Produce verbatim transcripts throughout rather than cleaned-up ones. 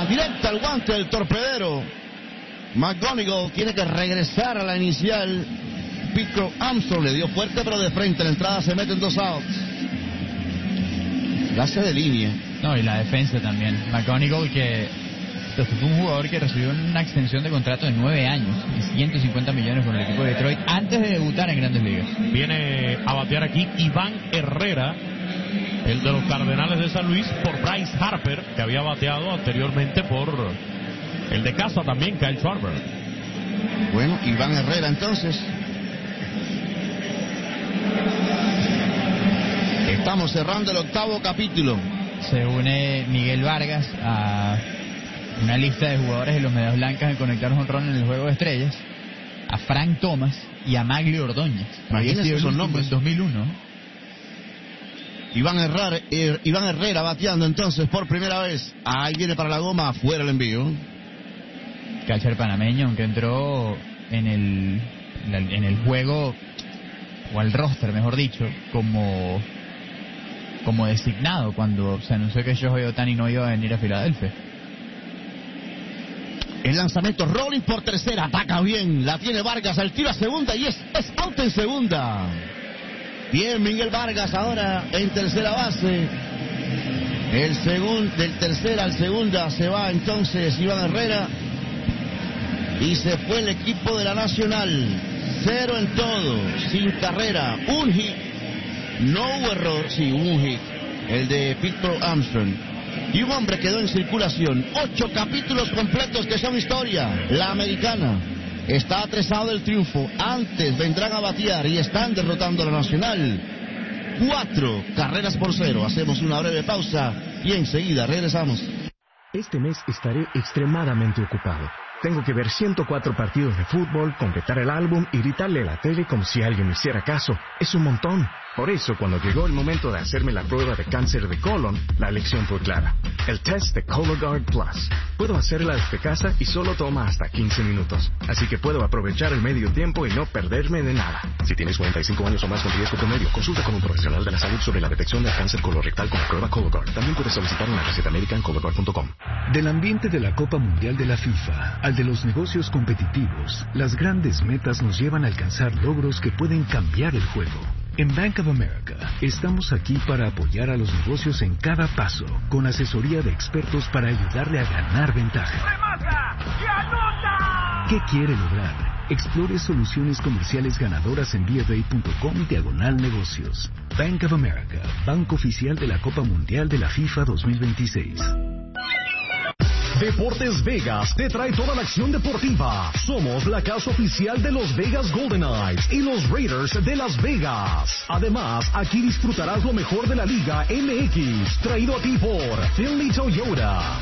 va directa al guante del torpedero. McGonigal tiene que regresar a la inicial. Pico Armstrong le dio fuerte, pero de frente. La entrada se mete en dos outs. Clase de línea. No, y la defensa también. McGonigal, que fue un jugador que recibió una extensión de contrato de nueve años y ciento cincuenta millones con el equipo de Detroit antes de debutar en Grandes Ligas. Viene a batear aquí Iván Herrera, el de los Cardenales de San Luis, por Bryce Harper, que había bateado anteriormente por el de casa también, Kyle Schwarber. Bueno, Iván Herrera entonces. Estamos cerrando el octavo capítulo. Se une Miguel Vargas a una lista de jugadores de los Medias Blancas en conectar un jonrón en el Juego de Estrellas, a Frank Thomas y a Maglio Ordóñez. Imagínense esos nombres. En dos mil uno. Iván Herrera, eh, Iván Herrera bateando entonces por primera vez. Ahí viene para la goma, afuera el envío. Catcher panameño, aunque entró en el, en el juego, o al roster, mejor dicho, como, como designado cuando se anunció que Shohei Ohtani no iba a venir a Filadelfia. El lanzamiento, rolling por tercera, ataca bien, la tiene Vargas, el tiro a segunda y es, es out en segunda. Bien, Miguel Vargas ahora en tercera base. El segundo, del tercera al segunda se va entonces Iván Herrera. Y se fue el equipo de la Nacional. Cero en todo, sin carrera, un hit. No hubo error, sí, un hit. El de Pico Armstrong. Y un hombre quedó en circulación. Ocho capítulos completos que son historia. La americana está atresado del triunfo. Antes vendrán a batear y están derrotando a la Nacional. Cuatro carreras por cero. Hacemos una breve pausa y enseguida regresamos. Este mes estaré extremadamente ocupado. Tengo que ver ciento cuatro partidos de fútbol, completar el álbum y gritarle a la tele como si alguien me hiciera caso. Es un montón. Por eso, cuando llegó el momento de hacerme la prueba de cáncer de colon, la elección fue clara. El test de Cologuard Plus. Puedo hacerla desde casa y solo toma hasta quince minutos. Así que puedo aprovechar el medio tiempo y no perderme de nada. Si tienes cuarenta y cinco años o más con riesgo promedio, consulta con un profesional de la salud sobre la detección del cáncer colorectal con la prueba Cologuard. También puedes solicitar una receta médica en cologuard punto com. Del ambiente de la Copa Mundial de la FIFA al de los negocios competitivos, las grandes metas nos llevan a alcanzar logros que pueden cambiar el juego. En Bank of America estamos aquí para apoyar a los negocios en cada paso, con asesoría de expertos para ayudarle a ganar ventaja. ¡Remata! ¡Y anota! ¿Qué quiere lograr? Explore soluciones comerciales ganadoras en b f a punto com diagonal negocios. Bank of America, banco oficial de la Copa Mundial de la FIFA dos mil veintiséis. Deportes Vegas te trae toda la acción deportiva. Somos la casa oficial de los Vegas Golden Knights y los Raiders de Las Vegas. Además, aquí disfrutarás lo mejor de la Liga M X, traído a ti por Finley Toyota.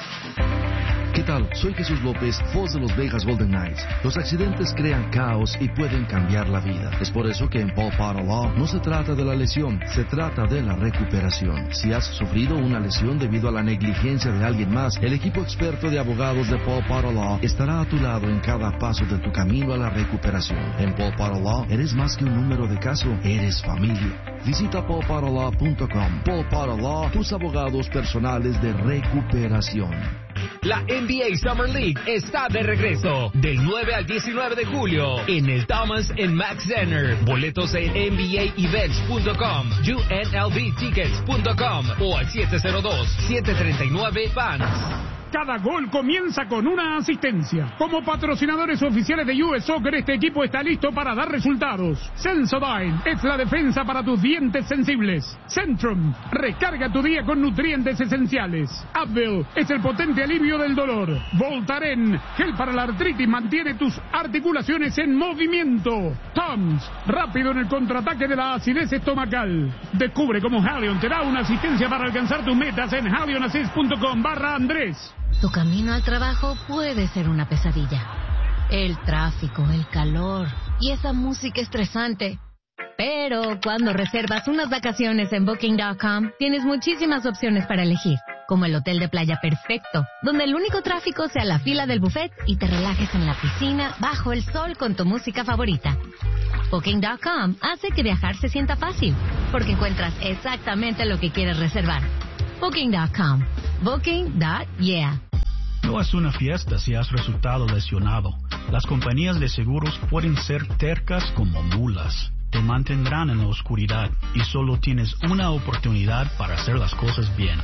¿Qué tal? Soy Jesús López, voz de los Vegas Golden Knights. Los accidentes crean caos y pueden cambiar la vida. Es por eso que en Paul Potter Law no se trata de la lesión, se trata de la recuperación. Si has sufrido una lesión debido a la negligencia de alguien más, el equipo experto de abogados de Paul Potter Law estará a tu lado en cada paso de tu camino a la recuperación. En Paul Potter Law eres más que un número de caso, eres familia. Visita paul potter law punto com. Paul Potter Law, tus abogados personales de recuperación. La N B A Summer League está de regreso del nueve al diecinueve de julio en el Thomas and Mack Center. Boletos en N B A events punto com, U N L V tickets punto com o al siete cero dos, siete tres nueve, fans. Cada gol comienza con una asistencia. Como patrocinadores oficiales de U S Soccer, este equipo está listo para dar resultados. Sensodyne es la defensa para tus dientes sensibles. Centrum, recarga tu día con nutrientes esenciales. Advil es el potente alivio del dolor. Voltaren, gel para la artritis, mantiene tus articulaciones en movimiento. Tums, rápido en el contraataque de la acidez estomacal. Descubre cómo Halion te da una asistencia para alcanzar tus metas en halionassist punto com barra Andrés. Tu camino al trabajo puede ser una pesadilla. El tráfico, el calor y esa música estresante. Pero cuando reservas unas vacaciones en booking punto com, tienes muchísimas opciones para elegir, como el hotel de playa perfecto, donde el único tráfico sea la fila del buffet y te relajes en la piscina bajo el sol con tu música favorita. booking punto com hace que viajar se sienta fácil, porque encuentras exactamente lo que quieres reservar. booking punto com. Booking. Yeah. No es una fiesta si has resultado lesionado. Las compañías de seguros pueden ser tercas como mulas. Te mantendrán en la oscuridad y solo tienes una oportunidad para hacer las cosas bien.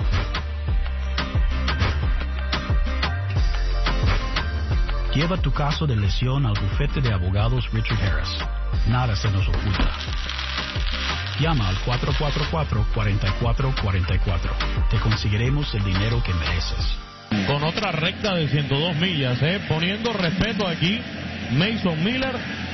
Lleva tu caso de lesión al bufete de abogados Richard Harris. Nada se nos oculta. Llama al cuatro cuatro cuatro, cuatro cuatro cuatro cuatro. Te conseguiremos el dinero que mereces. Con otra recta de ciento dos millas, ¿eh? Poniendo respeto aquí, Mason Miller.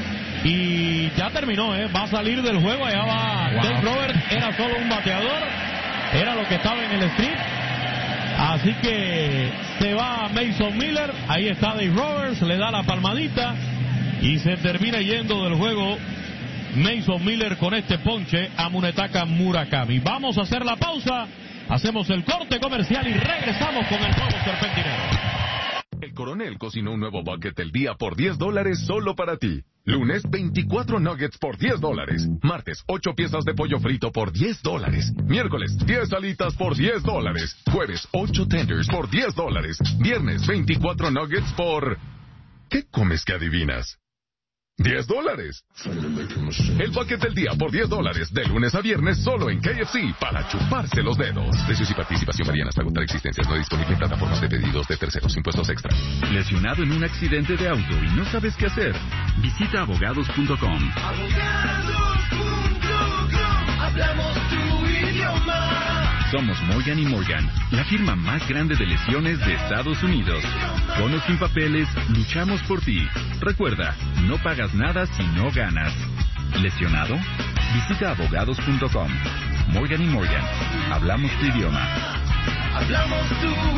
Y ya terminó, ¿eh? Va a salir del juego, allá va wow. Dave Roberts, era solo un bateador, era lo que estaba en el strip. Así que se va Mason Miller, ahí está Dave Roberts, le da la palmadita y se termina yendo del juego Mason Miller con este ponche a Munetaka Murakami. Vamos a hacer la pausa. Hacemos el corte comercial y regresamos con el nuevo serpentinero. El Coronel cocinó un nuevo bucket del día por diez dólares solo para ti. Lunes, veinticuatro nuggets por diez dólares. Martes, ocho piezas de pollo frito por diez dólares. Miércoles, diez alitas por diez dólares. Jueves, ocho tenders por diez dólares. Viernes, veinticuatro nuggets por... ¿Qué comes que adivinas? diez dólares. El bucket del día por diez dólares, de lunes a viernes, solo en K F C, para chuparse los dedos. Precios y participación varían hasta agotar existencias. No disponible en plataformas de pedidos de terceros. Impuestos extra. ¿Lesionado en un accidente de auto y no sabes qué hacer? Visita abogados punto com. Abogados punto com. Hablamos tu idioma. Somos Morgan y Morgan, la firma más grande de lesiones de Estados Unidos. Con o sin papeles, luchamos por ti. Recuerda, no pagas nada si no ganas. ¿Lesionado? Visita abogados punto com. Morgan y Morgan, hablamos tu idioma. Hablamos tu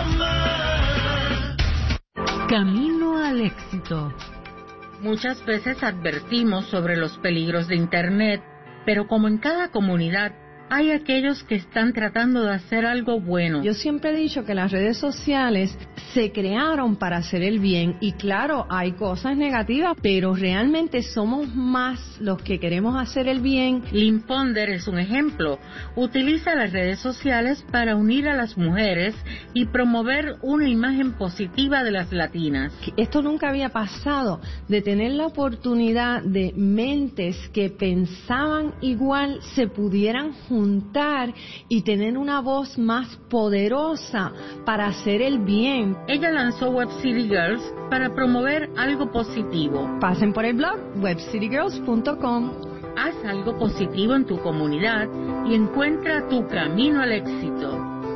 idioma. Camino al éxito. Muchas veces advertimos sobre los peligros de Internet, pero como en cada comunidad, hay aquellos que están tratando de hacer algo bueno. Yo siempre he dicho que las redes sociales se crearon para hacer el bien y claro, hay cosas negativas, pero realmente somos más los que queremos hacer el bien. Lynn Ponder es un ejemplo. Utiliza las redes sociales para unir a las mujeres y promover una imagen positiva de las latinas. Esto nunca había pasado, de tener la oportunidad de mentes que pensaban igual se pudieran juntar y tener una voz más poderosa para hacer el bien. Ella lanzó Web City Girls para promover algo positivo. Pasen por el blog web city girls punto com. Haz algo positivo en tu comunidad y encuentra tu camino al éxito.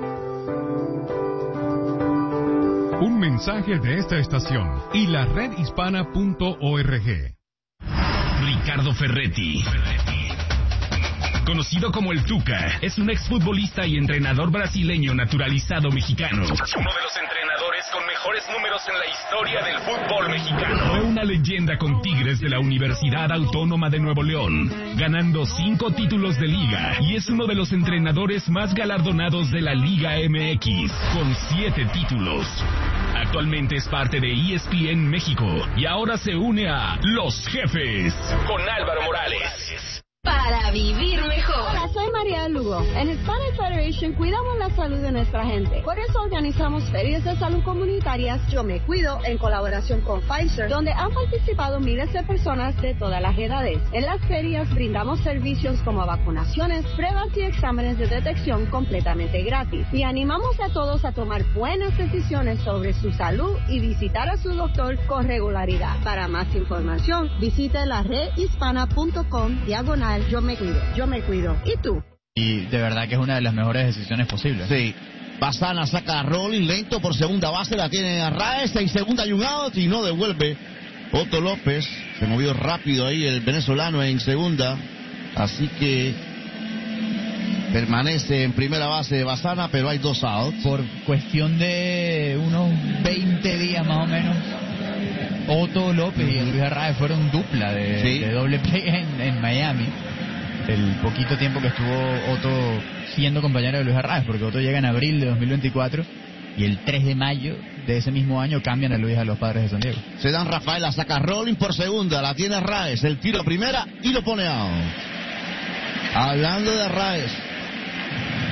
Un mensaje de esta estación y la red hispana punto org. Ricardo Ferretti, conocido como el Tuca, es un exfutbolista y entrenador brasileño naturalizado mexicano. Uno de los entrenadores con mejores números en la historia del fútbol mexicano. Fue una leyenda con Tigres de la Universidad Autónoma de Nuevo León, ganando cinco títulos de liga, y es uno de los entrenadores más galardonados de la Liga M X, con siete títulos. Actualmente es parte de E S P N México y ahora se une a Los Jefes con Álvaro Morales. Para vivir mejor. Hola, soy María Lugo. En Hispanic Federation cuidamos la salud de nuestra gente. Por eso organizamos ferias de salud comunitarias Yo Me Cuido en colaboración con Pfizer, donde han participado miles de personas de todas las edades. En las ferias brindamos servicios como vacunaciones, pruebas y exámenes de detección completamente gratis. Y animamos a todos a tomar buenas decisiones sobre su salud y visitar a su doctor con regularidad. Para más información, visite la red hispana punto com diagonal Yo Me Cuido. Yo Me Cuido. ¿Y tú? Y de verdad que es una de las mejores decisiones posibles. Sí. Basana saca a Rolling lento por segunda base, la tiene Arraez, en segunda y un out y no devuelve. Otto López se movió rápido ahí el venezolano en segunda, así que permanece en primera base de Basana, pero hay dos outs. Por cuestión de unos veinte días más o menos, Otto López y Luis Arraez fueron dupla de, sí. de doble play en, en Miami. El poquito tiempo que estuvo Otto siendo compañero de Luis Arraez, porque Otto llega en abril de dos mil veinticuatro y el tres de mayo de ese mismo año cambian a Luis a los Padres de San Diego. Se dan Rafael, la saca Rolling por segunda, la tiene Arraez, el tiro a primera y lo pone out. Hablando de Arraez,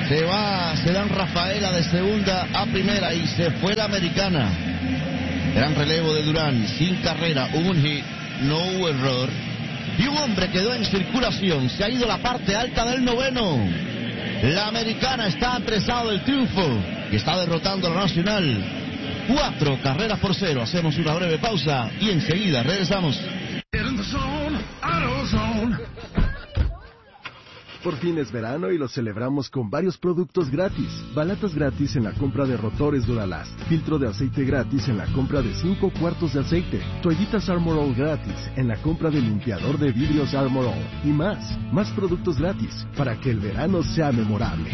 Se va, se dan Rafaela de segunda a primera y se fue la Americana. Gran relevo de Durán, sin carrera, un hit, no hubo error. Y un hombre quedó en circulación, se ha ido a la parte alta del noveno. La Americana está apresado del triunfo y está derrotando a la Nacional. Cuatro carreras por cero. Hacemos una breve pausa y enseguida regresamos. Por fin es verano y lo celebramos con varios productos gratis. Balatas gratis en la compra de rotores Duralast. Filtro de aceite gratis en la compra de cinco cuartos de aceite. Toallitas Armor All gratis en la compra de limpiador de vidrios Armor All. Y más, más productos gratis para que el verano sea memorable.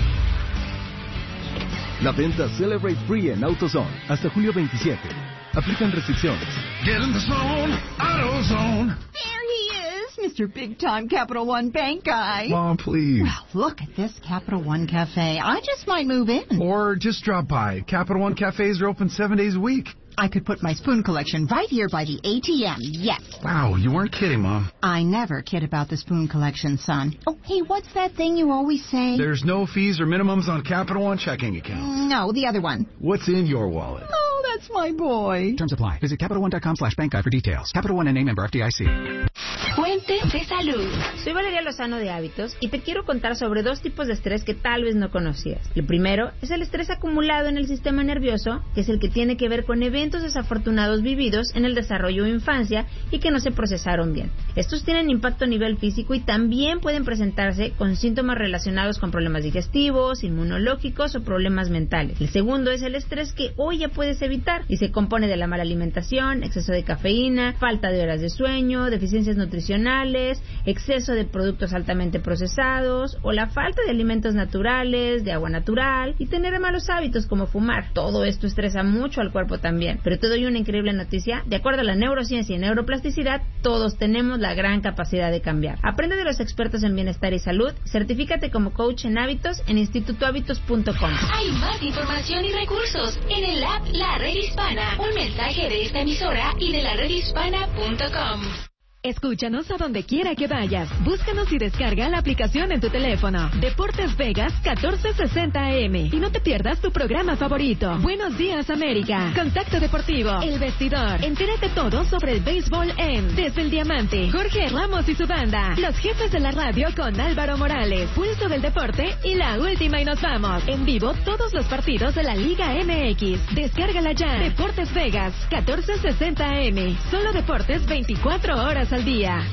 La venta Celebrate Free en AutoZone hasta julio veintisiete. Aplican restricciones. Get in the zone, AutoZone. There he is, Mister Big Time Capital One Bank guy. Mom, please. Well, look at this Capital One Cafe. I just might move in. Or just drop by. Capital One cafes are open seven days a week. I could put my spoon collection right here by the A T M, yes. Wow, you weren't kidding, Mom. I never kid about the spoon collection, son. Oh, hey, what's that thing you always say? There's no fees or minimums on Capital One checking accounts. No, the other one. What's in your wallet? Oh, that's my boy. Terms apply. Visit CapitalOne.com slash bank guide for details. Capital One N A member F D I C. Fuentes de salud. Soy Valeria Lozano de Hábitos y te quiero contar sobre dos tipos de estrés que tal vez no conocías. El primero es el estrés acumulado en el sistema nervioso, que es el que tiene que ver con eventos desafortunados vividos en el desarrollo o infancia y que no se procesaron bien. Estos tienen impacto a nivel físico y también pueden presentarse con síntomas relacionados con problemas digestivos, inmunológicos o problemas mentales. El segundo es el estrés que hoy ya puedes evitar y se compone de la mala alimentación, exceso de cafeína, falta de horas de sueño, deficiencias nutricionales, exceso de productos altamente procesados o la falta de alimentos naturales, de agua natural y tener malos hábitos como fumar. Todo esto estresa mucho al cuerpo también. Pero te doy una increíble noticia. De acuerdo a la neurociencia y neuroplasticidad, todos tenemos la gran capacidad de cambiar. Aprende de los expertos en bienestar y salud. Certifícate como coach en hábitos en instituto hábitos punto com. Hay más información y recursos en el app La Red Hispana. Un mensaje de esta emisora y de la red hispana punto com. Escúchanos a donde quiera que vayas. Búscanos y descarga la aplicación en tu teléfono. Deportes Vegas catorce sesenta A M. Y no te pierdas tu programa favorito. Buenos días, América. Contacto Deportivo. El Vestidor. Entérate todo sobre el béisbol en Desde el Diamante. Jorge Ramos y su banda. Los jefes de la radio con Álvaro Morales. Pulso del Deporte y la última y nos vamos. En vivo todos los partidos de la Liga M X. Descárgala ya. Deportes Vegas catorce sesenta A M. Solo deportes veinticuatro horas al día.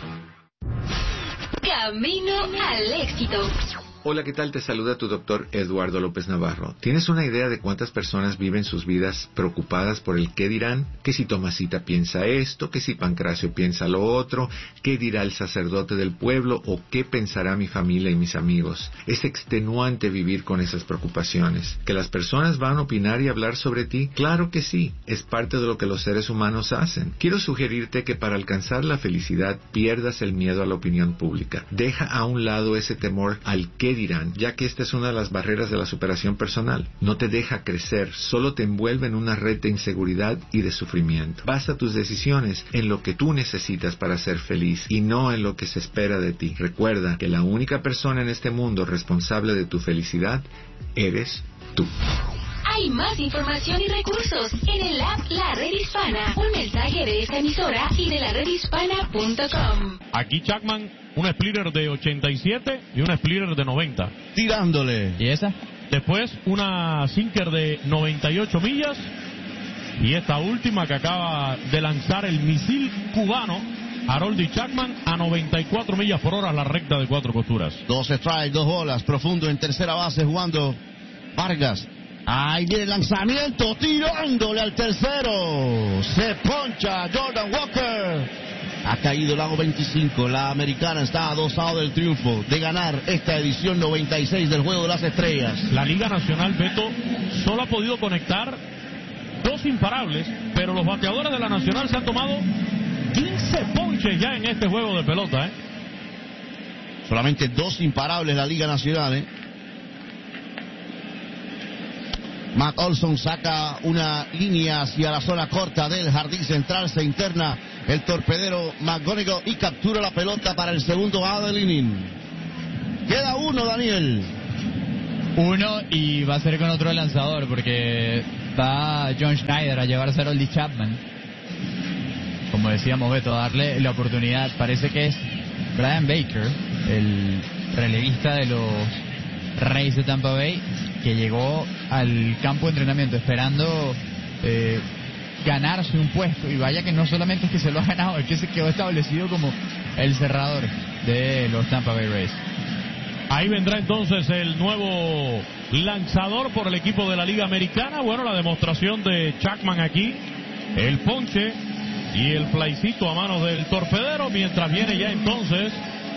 Camino al éxito. Hola, ¿qué tal? Te saluda tu doctor Eduardo López Navarro. ¿Tienes una idea de cuántas personas viven sus vidas preocupadas por el qué dirán? Que si Tomasita piensa esto, que si Pancracio piensa lo otro, qué dirá el sacerdote del pueblo o qué pensará mi familia y mis amigos. Es extenuante vivir con esas preocupaciones. ¿Que las personas van a opinar y hablar sobre ti? Claro que sí, es parte de lo que los seres humanos hacen. Quiero sugerirte que para alcanzar la felicidad pierdas el miedo a la opinión pública. Deja a un lado ese temor al qué dirán, ya que esta es una de las barreras de la superación personal. No te deja crecer, solo te envuelve en una red de inseguridad y de sufrimiento. Basa tus decisiones en lo que tú necesitas para ser feliz y no en lo que se espera de ti. Recuerda que la única persona en este mundo responsable de tu felicidad eres tú. Hay más información y recursos en el app La Red Hispana. Un mensaje de esta emisora y de la red hispana punto com. Aquí Chapman, un splitter de ochenta y siete y un splitter de noventa. Tirándole. ¿Y esa? Después una sinker de noventa y ocho millas. Y esta última que acaba de lanzar el misil cubano Haroldy Chapman a noventa y cuatro millas por hora, la recta de cuatro costuras. Dos strikes, dos bolas, profundo en tercera base jugando Vargas. Ahí viene el lanzamiento, tirándole al tercero. Se poncha Jordan Walker. Ha caído el lago veinticinco. La Americana está adosado del triunfo de ganar esta edición noventa y seis del Juego de las Estrellas. La Liga Nacional, Beto, solo ha podido conectar dos imparables, pero los bateadores de la Nacional se han tomado quince ponches ya en este juego de pelota, ¿eh? Solamente dos imparables la Liga Nacional, ¿eh? Matt Olson saca una línea hacia la zona corta del jardín central, se interna el torpedero McGonigal y captura la pelota para el segundo out del inning. Queda uno, Daniel. Uno, y va a ser con otro lanzador, porque va John Schneider a llevarse a Aroldis Chapman. Como decíamos, Beto, a darle la oportunidad. Parece que es Brian Baker, el relevista de los Rays de Tampa Bay, que llegó al campo de entrenamiento esperando eh, ganarse un puesto. Y vaya que no solamente es que se lo ha ganado, es que se quedó establecido como el cerrador de los Tampa Bay Rays. Ahí vendrá entonces el nuevo lanzador por el equipo de la Liga Americana. Bueno, la demostración de Chapman aquí, el ponche y el playcito a manos del torpedero, mientras viene ya entonces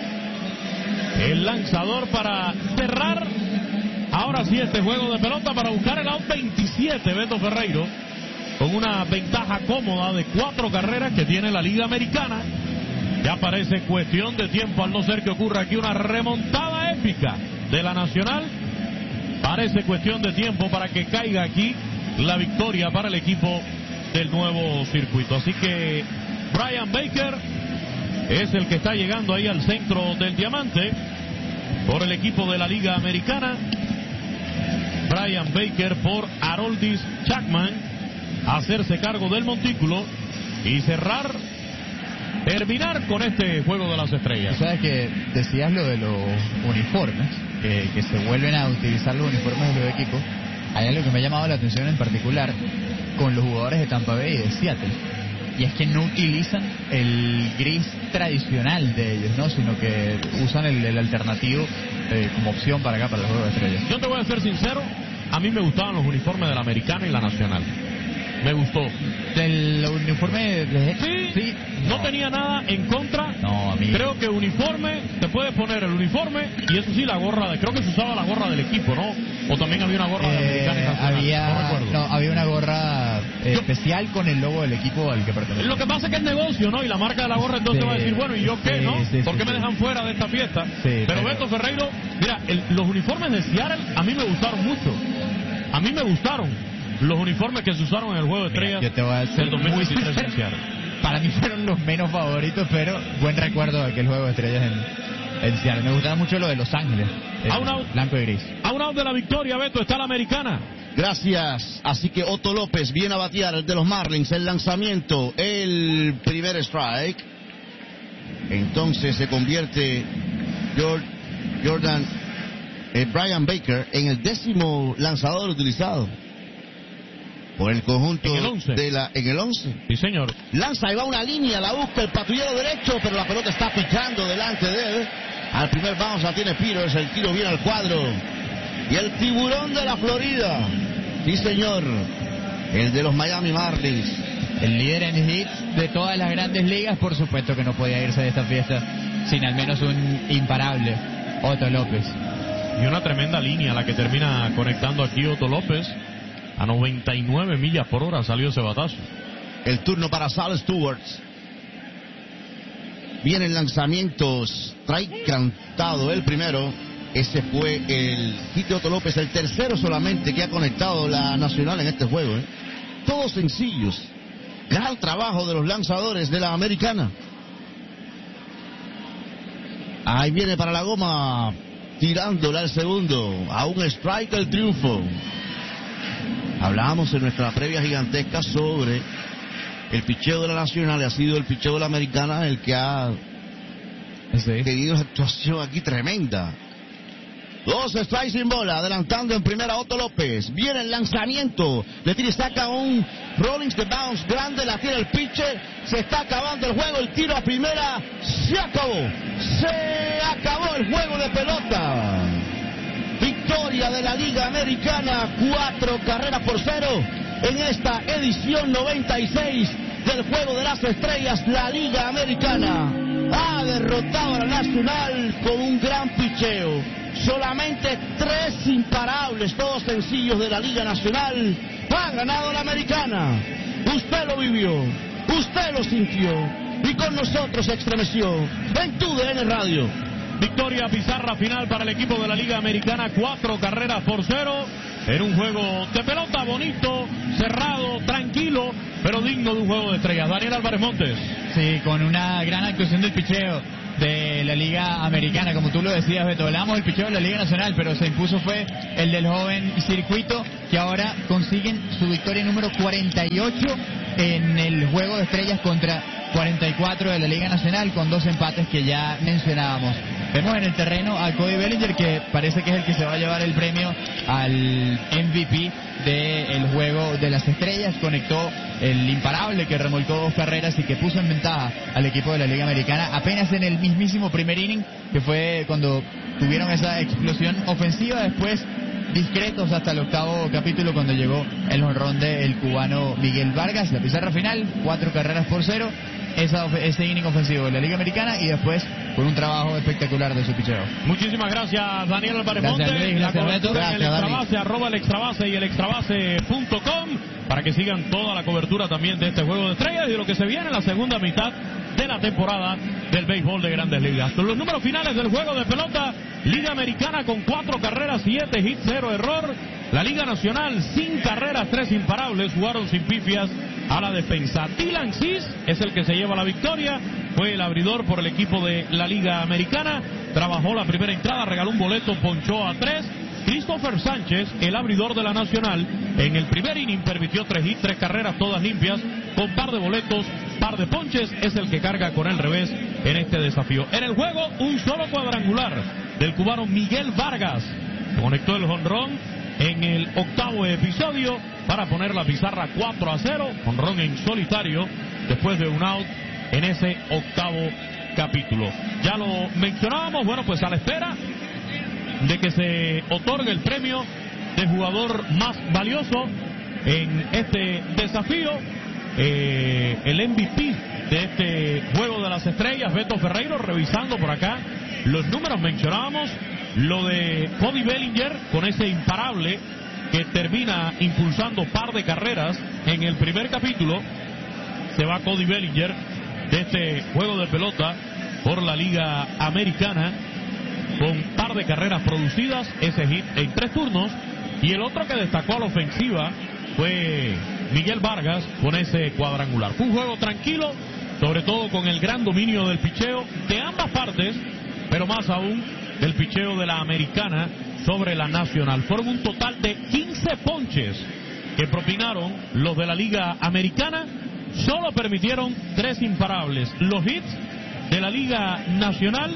el lanzador para cerrar ahora sí este juego de pelota, para buscar el out veintisiete, Beto Ferreiro, con una ventaja cómoda de cuatro carreras que tiene la Liga Americana. Ya parece cuestión de tiempo, al no ser que ocurra aquí una remontada épica de la Nacional. Parece cuestión de tiempo para que caiga aquí la victoria para el equipo del nuevo circuito. Así que Brian Baker es el que está llegando ahí al centro del diamante por el equipo de la Liga Americana. Brian Baker por Aroldis Chapman a hacerse cargo del montículo y cerrar, terminar con este juego de las estrellas. Sabes que decías lo de los uniformes, que, que se vuelven a utilizar los uniformes de los equipos. Hay algo que me ha llamado la atención en particular con los jugadores de Tampa Bay y de Seattle, y es que no utilizan el gris tradicional de ellos, ¿no? Sino que usan el, el alternativo eh, como opción para acá, para el juego de estrellas. Yo te voy a ser sincero, a mí me gustaban los uniformes de la Americana y la Nacional. Me gustó. ¿Del uniforme de... Sí, sí. No, no tenía nada en contra. No, a mí... Creo que uniforme, te puedes poner el uniforme y eso sí, la gorra, de, creo que se usaba la gorra del equipo, ¿no? O también había una gorra eh, de Americana y Nacional. Había, no recuerdo. No, había una gorra eh, yo, especial con el logo del equipo al que pertenece. Lo que pasa es que es negocio, ¿no? Y la marca de la gorra entonces sí, va a decir, bueno, ¿y yo qué, sí, no? Sí, ¿Por qué sí, me sí. dejan fuera de esta fiesta? Sí, pero, pero Beto Ferreiro, mira, el, los uniformes de Seattle a mí me gustaron mucho. A mí me gustaron los uniformes que se usaron en el juego de estrellas. Mira, yo te voy a decir del dos mil veintitrés en Seattle. Para mí fueron los menos favoritos, pero buen recuerdo de aquel juego de estrellas en, en Seattle. Me gustaba mucho lo de Los Ángeles, out, blanco y gris. A un out de la victoria, Beto, está la Americana. Gracias. Así que Otto López viene a batear, el de los Marlins, el lanzamiento, el primer strike. Entonces se convierte Jordan eh, Brian Baker en el décimo lanzador utilizado por el conjunto en el once. de la en el once. Sí, señor. Lanza y va una línea, la busca el patrullero derecho, pero la pelota está picando delante de él. Al primer bounce la tiene Peters, el tiro viene al cuadro. Y el tiburón de la Florida, sí señor, el de los Miami Marlins, el líder en hits de todas las grandes ligas, por supuesto que no podía irse de esta fiesta sin al menos un imparable Otto López. Y una tremenda línea la que termina conectando aquí Otto López. A noventa y nueve millas por hora salió ese batazo. El turno para Sal Stewart. Viene el lanzamiento, strike cantado el primero. Ese fue el hit de Otto López, el tercero solamente que ha conectado la Nacional en este juego, ¿eh? Todos sencillos. Gran trabajo de los lanzadores de la Americana. Ahí viene para la goma, tirándola al segundo. A un strike el triunfo. Hablábamos en nuestra previa gigantesca sobre el picheo de la Nacional, y ha sido el picheo de la Americana el que ha sí. tenido una actuación aquí tremenda. Dos strikes sin bola, adelantando en primera Otto López. Viene el lanzamiento, le tira y saca un Rollins de bounce grande, la tira el pitcher, se está acabando el juego, el tiro a primera, se acabó, se acabó el juego de pelota. Victoria de la Liga Americana, cuatro carreras por cero en esta edición noventa y seis del Juego de las Estrellas. La Liga Americana ha derrotado a la Nacional con un gran picheo. Solamente tres imparables, todos sencillos de la Liga Nacional. Ha ganado la Americana. Usted lo vivió, usted lo sintió y con nosotros se estremeció en Tu D N Radio. Victoria pizarra final para el equipo de la Liga Americana, cuatro carreras por cero, en un juego de pelota bonito, cerrado, tranquilo, pero digno de un juego de estrellas. Daniel Álvarez Montes. Sí, con una gran actuación del picheo de la Liga Americana, como tú lo decías, Beto. Hablamos del picheo de la Liga Nacional, pero se impuso fue el del joven Circuito, que ahora consiguen su victoria número cuarenta y ocho en el Juego de Estrellas contra cuarenta y cuatro de la Liga Nacional, con dos empates que ya mencionábamos. Vemos en el terreno a Cody Bellinger, que parece que es el que se va a llevar el premio al M V P del Juego de las Estrellas. Conectó el imparable que remolcó dos carreras y que puso en ventaja al equipo de la Liga Americana apenas en el mismísimo primer inning, que fue cuando tuvieron esa explosión ofensiva. Después discretos hasta el octavo capítulo, cuando llegó el jonrón del cubano Miguel Vargas. La pizarra final, cuatro carreras por cero, esa, ese inning ofensivo de la Liga Americana, y después con un trabajo espectacular de su picheo. Muchísimas gracias, Daniel Álvarez Gracias, Monte. Luis, la gracias, cobertura Beto. en el Gracias, extrabase, arroba el extrabase y el extrabase punto com, para que sigan toda la cobertura también de este Juego de Estrellas y de lo que se viene en la segunda mitad de la temporada del béisbol de Grandes Ligas. Con los números finales del juego de pelota: Liga Americana con cuatro carreras, siete hits, cero error. La Liga Nacional sin carreras, tres imparables, jugaron sin pifias a la defensa. Dylan Cease es el que se lleva la victoria, fue el abridor por el equipo de la Liga Americana, trabajó la primera entrada, regaló un boleto, ponchó a tres. Christopher Sánchez, el abridor de la Nacional, en el primer inning permitió tres hits, tres carreras, todas limpias, con par de boletos, par de ponches, es el que carga con el revés en este desafío. En el juego, un solo cuadrangular del cubano Miguel Vargas, conectó el jonrón en el octavo episodio para poner la pizarra cuatro a cero, jonrón en solitario después de un out en ese octavo capítulo. Ya lo mencionábamos, bueno, pues a la espera de que se otorgue el premio de jugador más valioso en este desafío, eh, el M V P de este Juego de las Estrellas, Beto Ferreiro, revisando por acá los números. Mencionábamos lo de Cody Bellinger con ese imparable que termina impulsando par de carreras en el primer capítulo. Se va Cody Bellinger de este juego de pelota por la Liga Americana con par de carreras producidas, ese hit en tres turnos. Y el otro que destacó a la ofensiva fue Miguel Vargas con ese cuadrangular. Fue un juego tranquilo, sobre todo con el gran dominio del picheo de ambas partes, pero más aún del picheo de la Americana sobre la Nacional. Fueron un total de quince ponches que propinaron los de la Liga Americana, solo permitieron tres imparables. Los hits de la Liga Nacional,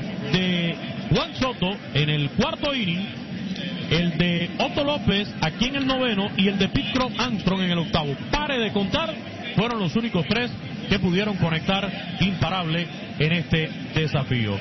de Juan Soto en el cuarto inning, el de Otto López aquí en el noveno y el de Pete Crow Armstrong en el octavo. Pare de contar, fueron los únicos tres que pudieron conectar imparable en este desafío.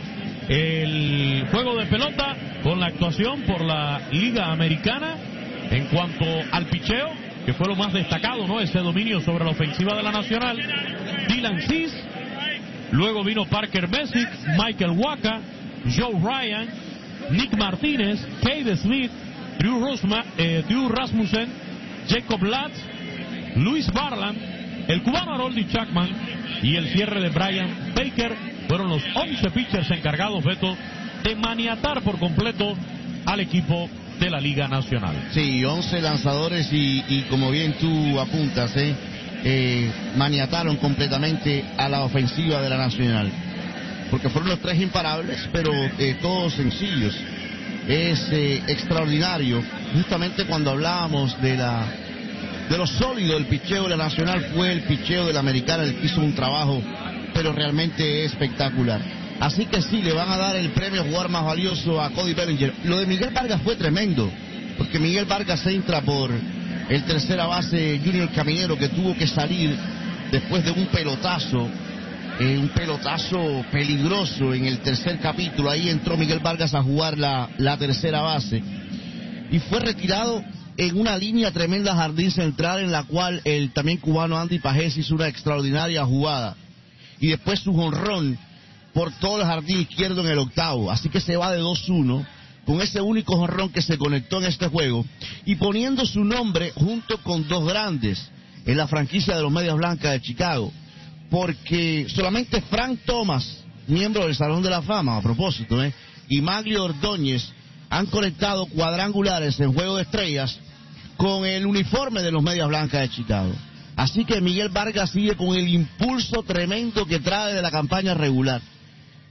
El juego de pelota con la actuación por la Liga Americana en cuanto al picheo, que fue lo más destacado, ¿no? Ese dominio sobre la ofensiva de la Nacional. Dylan Cease, luego vino Parker Messick, Michael Wacha, Joe Ryan, Nick Martínez, Cade Smith, Drew, Rosma, eh, Drew Rasmussen, Jacob Latz, Luis Barland, el cubano Harold Chapman y el cierre de Brian Baker. Fueron los once pitchers encargados, Beto, de maniatar por completo al equipo de la Liga Nacional. Sí, once lanzadores y, y como bien tú apuntas, eh, eh, maniataron completamente a la ofensiva de la Nacional. Porque fueron los tres imparables, pero eh, todos sencillos. Es eh, extraordinario. Justamente cuando hablábamos de la de lo sólido del picheo de la Nacional, fue el picheo de la Americana el que hizo un trabajo, pero realmente espectacular. Así que sí, le van a dar el premio a jugador más valioso a Cody Bellinger. Lo de Miguel Vargas fue tremendo, porque Miguel Vargas entra por el tercera base Junior Caminero, que tuvo que salir después de un pelotazo. Eh, un pelotazo peligroso en el tercer capítulo. Ahí entró Miguel Vargas a jugar la, la tercera base y fue retirado en una línea tremenda jardín central, en la cual el también cubano Andy Pajés hizo una extraordinaria jugada, y después su jonrón por todo el jardín izquierdo en el octavo. Así que se va de dos uno con ese único jonrón que se conectó en este juego, y poniendo su nombre junto con dos grandes en la franquicia de los Medias Blancas de Chicago, porque solamente Frank Thomas, miembro del Salón de la Fama, a propósito, ¿eh? y Maglio Ordóñez han conectado cuadrangulares en Juego de Estrellas con el uniforme de los Medias Blancas de Chicago. Así que Miguel Vargas sigue con el impulso tremendo que trae de la campaña regular.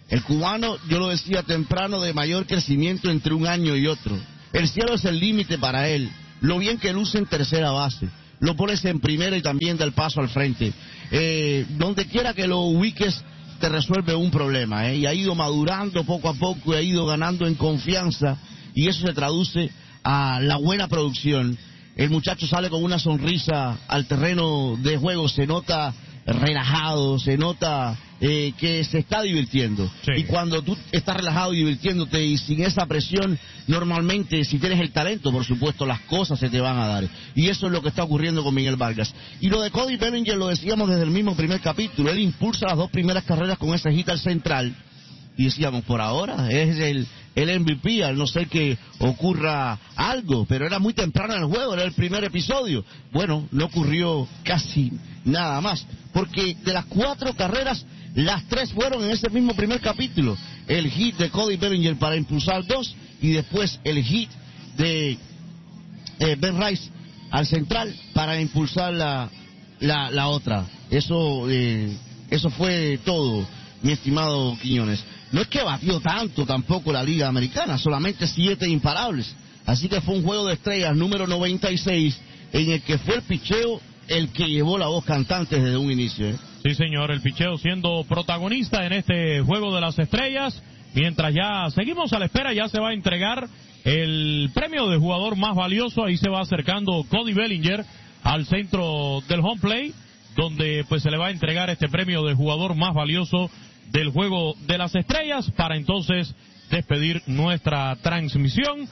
El cubano, yo lo decía temprano, de mayor crecimiento entre un año y otro. El cielo es el límite para él. Lo bien que luce en tercera base. Lo pones en primera y también da el paso al frente. Eh, donde quiera que lo ubiques, te resuelve un problema. ¿eh? Y ha ido madurando poco a poco, y ha ido ganando en confianza. Y eso se traduce a la buena producción. El muchacho sale con una sonrisa al terreno de juego, se nota relajado, se nota eh, que se está divirtiendo. Sí. Y cuando tú estás relajado y divirtiéndote y sin esa presión, normalmente, si tienes el talento, por supuesto, las cosas se te van a dar. Y eso es lo que está ocurriendo con Miguel Vargas. Y lo de Cody Bellinger lo decíamos desde el mismo primer capítulo. Él impulsa las dos primeras carreras con ese hit al central. Y decíamos, por ahora es el, el M V P, al no ser que ocurra algo, pero era muy temprano en el juego, era el primer episodio. Bueno, no ocurrió casi nada más, porque de las cuatro carreras, las tres fueron en ese mismo primer capítulo. El hit de Cody Bellinger para impulsar dos, y después el hit de eh, Ben Rice al central para impulsar la, la, la otra. Eso, eh, eso fue todo, mi estimado Quiñones. No es que batió tanto tampoco la Liga Americana, solamente siete imparables. Así que fue un juego de estrellas número noventa y seis, en el que fue el picheo el que llevó la voz cantante desde un inicio. ¿eh? Sí, señor, el picheo siendo protagonista en este juego de las estrellas. Mientras ya seguimos a la espera, ya se va a entregar el premio de jugador más valioso. Ahí se va acercando Cody Bellinger al centro del home plate, donde pues se le va a entregar este premio de jugador más valioso del juego de las estrellas, para entonces despedir nuestra transmisión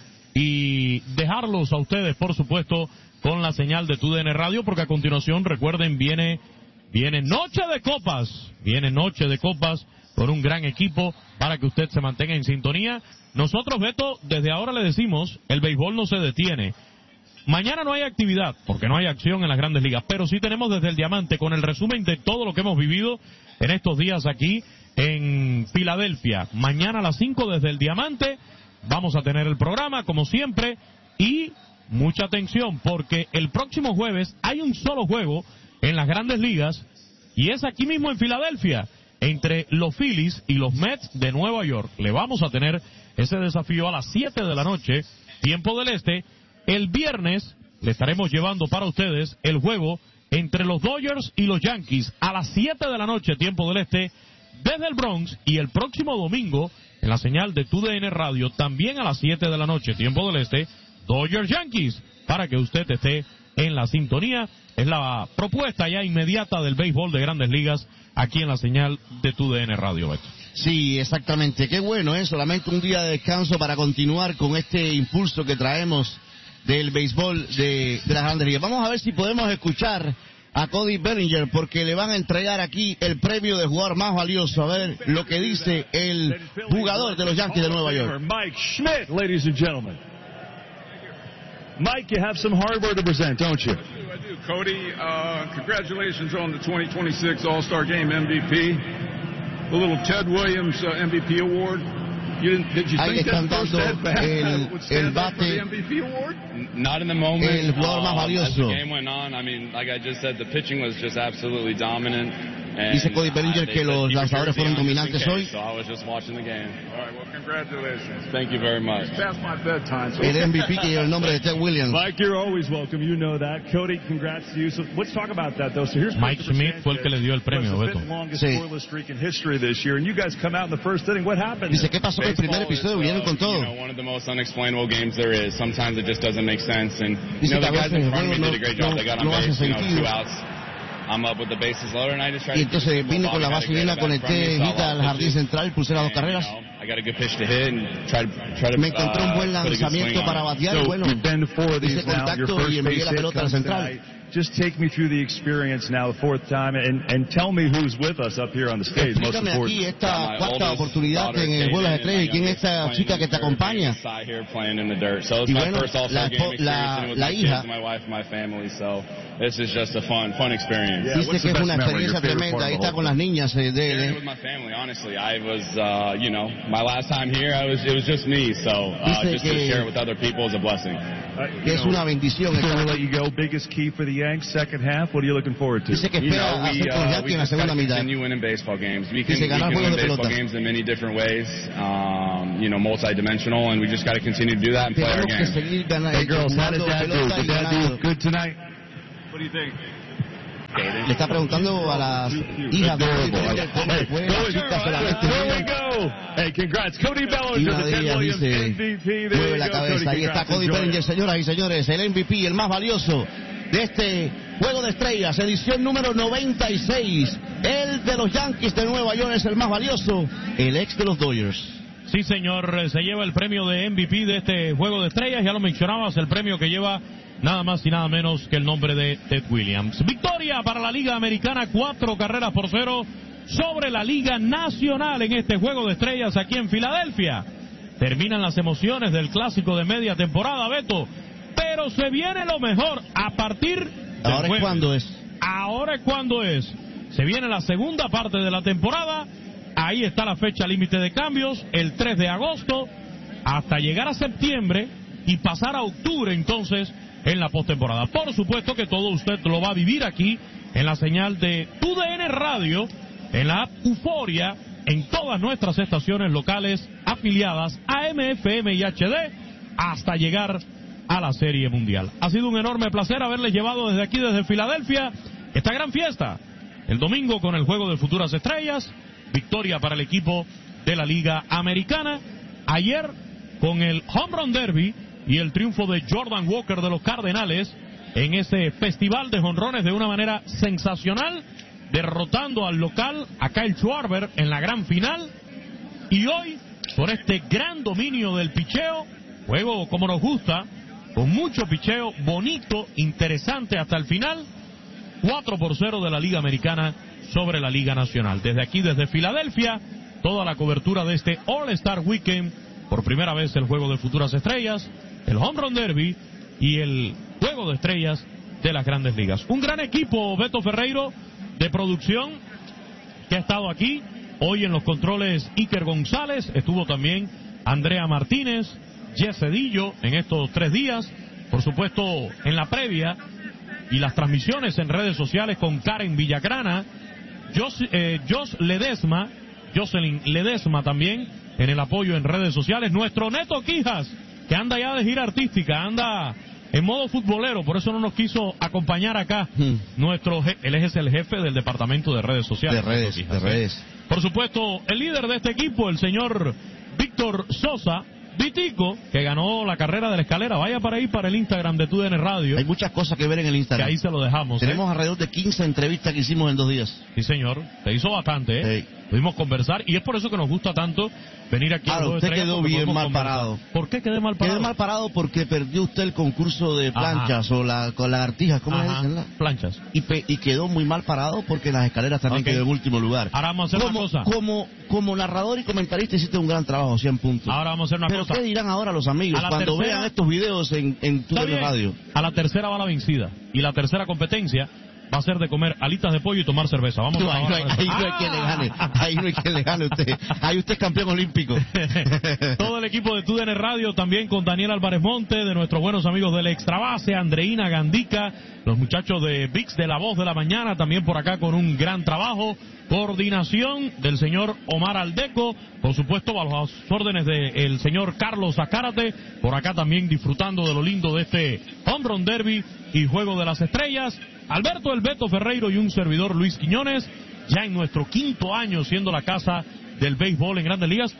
y dejarlos a ustedes, por supuesto, con la señal de T U D N Radio, porque a continuación, recuerden, viene viene Noche de Copas, viene Noche de Copas con un gran equipo para que usted se mantenga en sintonía. Nosotros, Beto, desde ahora le decimos, el béisbol no se detiene. Mañana no hay actividad, porque no hay acción en las grandes ligas, pero sí tenemos desde el Diamante, con el resumen de todo lo que hemos vivido en estos días aquí en Filadelfia. Mañana a las cinco desde el Diamante vamos a tener el programa, como siempre, y mucha atención, porque el próximo jueves hay un solo juego en las grandes ligas, y es aquí mismo en Filadelfia, entre los Phillies y los Mets de Nueva York. Le vamos a tener ese desafío a las siete de la noche, tiempo del este. El viernes le estaremos llevando para ustedes el juego entre los Dodgers y los Yankees a las siete de la noche, tiempo del este, desde el Bronx. Y el próximo domingo, en la señal de T U D N Radio, también a las siete de la noche, tiempo del este, Dodgers Yankees, para que usted esté en la sintonía. Es la propuesta ya inmediata del béisbol de grandes ligas aquí en la señal de T U D N Radio, Beto. Sí, exactamente. Qué bueno, ¿eh? Solamente un día de descanso para continuar con este impulso que traemos del béisbol de, de las grandes ligas. Vamos a ver si podemos escuchar a Cody Bellinger, porque le van a entregar aquí el premio de jugador más valioso. A ver lo que dice el jugador de los Yankees de Nueva York. Mike Schmidt, ladies and gentlemen. Mike, you have some hardware to present, don't you? I do, I do. Cody, uh, congratulations on the twenty twenty-six All-Star Game M V P. The little Ted Williams uh, M V P award. You didn't, did you Ahí think están that first dando at bat el, would stand el up for the bate. M V P award? Not in the moment. El jugador más Um, as the valioso. game went on, I mean, like I just said, the pitching was just absolutely dominant. And, Dice Cody Bellinger uh, they que said los keep your lanzadores jersey fueron on just in dominantes case, hoy. So I was just watching the game. All right, well, congratulations. Thank you very much. It's past my bedtime. So El M V P que lleva el nombre de Ted Williams. Mike, you're always welcome. You know that. Cody, congrats to you. So let's talk about that, though. So here's Mike Schmidt fue el que le dio el premio, Beto. longest Sí. scoreless streak in history this year, and you guys come out in the first inning. What happened? Dice, ¿qué pasó con el primer Baseball episodio? is, Vinieron con uh, todo. You know, one of the most unexplainable games there is. Sometimes it just doesn't make sense. And you Dice know, que the a guys veces in el front of me juego did a great no, job. no, They got on no hace base, you know, sentido. two outs. I'm up with the bases loaded, and I just tried Y to keep entonces the vino ball. con la Bobby base had a llena, great at-bat conecté, in front of me, hit saw a al lot of jardín pitches. central, puse las dos And, carreras. you know, I got a good pitch to hit and try to try to Me encontré un buen uh, put a good swing lanzamiento para on it. batear y bueno, you've been to four of hice these now. Your contacto first y envié base la hit pelota al comes central. tonight. Just take me through the experience now, the fourth time, and, and tell me who's with us up here on the stage. Most Explícame important. aquí esta cuarta oportunidad en el juego de las estrellas y quién es esta chica que te acompaña. Y bueno, la, la, la hija This is just a fun, fun experience. Yeah, dice que es una experiencia tremenda. Ahí está con las niñas eh, de él. With my family, honestly, I was, uh, you know, my last time here, I was, it was just me. So uh, just to share it with other people is a blessing. Uh, Que es una bendición. Before we let you go, biggest key for the Yanks second half? What are you looking forward to? Dice que You espera know, we, hacer con los uh, Yankees we en la just gotta segunda mitad. continue winning baseball games. We can, Dice we ganar can juegos win de baseball pelota. games in many different ways, um, you know, multi-dimensional, and we just got to continue to do that and play our Tenemos que game. seguir ganando. Hey, girls, how did Dad do? pelota y Did Dad ganando. do good tonight? What do you think? Le está preguntando a las hijas de Cody Bellinger cómo le fue la chica solamente. There we go. Hey, congrats. Cody Y Bellinger, una the de Ted ellas Williams dice, M V P. There mueve you la go, cabeza. Cody. Ahí está Congrats. Cody Enjoy Bellinger, it. señoras y señores, el M V P, el más valioso de este Juego de Estrellas, edición número noventa y seis. El de los Yankees de Nueva York es el más valioso, el ex de los Dodgers. Sí, señor, se lleva el premio de M V P de este Juego de Estrellas. Ya lo mencionabas, el premio que lleva nada más y nada menos que el nombre de Ted Williams. Victoria para la Liga Americana, cuatro carreras por cero sobre la Liga Nacional en este Juego de Estrellas aquí en Filadelfia. Terminan las emociones del clásico de media temporada, Beto, pero se viene lo mejor a partir del Ahora es jueves. cuando es. Ahora es cuando es. Se viene la segunda parte de la temporada. Ahí está la fecha límite de cambios, el tres de agosto, hasta llegar a septiembre y pasar a octubre entonces en la postemporada. Por supuesto que todo usted lo va a vivir aquí en la señal de U D N Radio, en la app Euforia, en todas nuestras estaciones locales afiliadas a M F M y H D, hasta llegar a la Serie Mundial. Ha sido un enorme placer haberles llevado desde aquí, desde Filadelfia, esta gran fiesta. El domingo con el Juego de Futuras Estrellas, victoria para el equipo de la Liga Americana. Ayer con el Home Run Derby y el triunfo de Jordan Walker de los Cardenales en ese festival de jonrones de una manera sensacional, derrotando al local, a Kyle Schwarber, en la gran final. Y hoy, por este gran dominio del picheo, juego como nos gusta, con mucho picheo, bonito, interesante hasta el final, cuatro por cero de la Liga Americana sobre la Liga Nacional. Desde aquí, desde Filadelfia, toda la cobertura de este All-Star Weekend, por primera vez el Juego de Futuras Estrellas, el Home Run Derby y el Juego de Estrellas de las Grandes Ligas. Un gran equipo, Beto Ferreiro, de producción, que ha estado aquí. Hoy en los controles Iker González, estuvo también Andrea Martínez, Jess Cedillo en estos tres días. Por supuesto, en la previa y las transmisiones en redes sociales con Karen Villagrana, Jos, eh, Jos Ledesma, Jocelyn Ledesma también en el apoyo en redes sociales. Nuestro Neto Quijas, que anda ya de gira artística, anda en modo futbolero, por eso no nos quiso acompañar acá. Hmm. Nuestro, él es el jefe del departamento de redes sociales. De redes, Quijas, de redes. ¿eh? Por supuesto, el líder de este equipo, el señor Víctor Sosa, Vitico, que ganó la carrera de la escalera. Vaya para ahí, para el Instagram de T U D N Radio. Hay muchas cosas que ver en el Instagram. Que ahí se lo dejamos. Tenemos ¿eh? alrededor de quince entrevistas que hicimos en dos días. Sí, señor. Se hizo bastante, ¿eh? Sí. Pudimos conversar y es por eso que nos gusta tanto venir aquí. Claro, usted quedó bien mal conversar. parado. ¿Por qué quedé mal parado? Quedé mal parado porque perdió usted el concurso de planchas. Ajá. O la con lagartijas, ¿cómo le dicen? La? Planchas. Y, pe, y quedó muy mal parado porque en las escaleras también okay. quedó en último lugar. Ahora vamos a hacer como, una cosa. Como, como narrador y comentarista hiciste un gran trabajo, cien puntos. Ahora vamos a hacer una Pero cosa. ¿qué dirán ahora los amigos cuando tercera, vean estos videos en, en T U D N Radio? A la tercera va la vencida. Y la tercera competencia va a ser de comer alitas de pollo y tomar cerveza. Vamos no, a ahí, no hay, ahí no hay quien le gane. Ahí no hay quien le gane usted. Ahí usted es campeón olímpico. Todo el equipo de T U D N Radio, también con Daniel Álvarez Monte, de nuestros buenos amigos del Extra Base, Andreina Gandica, los muchachos de V I X de La Voz de la Mañana, también por acá con un gran trabajo. Coordinación del señor Omar Aldeco, por supuesto bajo las órdenes del señor Carlos Acárate, por acá también disfrutando de lo lindo de este Home Run Derby y Juego de las Estrellas. Alberto El Beto Ferreiro y un servidor Luis Quiñones, ya en nuestro quinto año siendo la casa del béisbol en Grandes Ligas.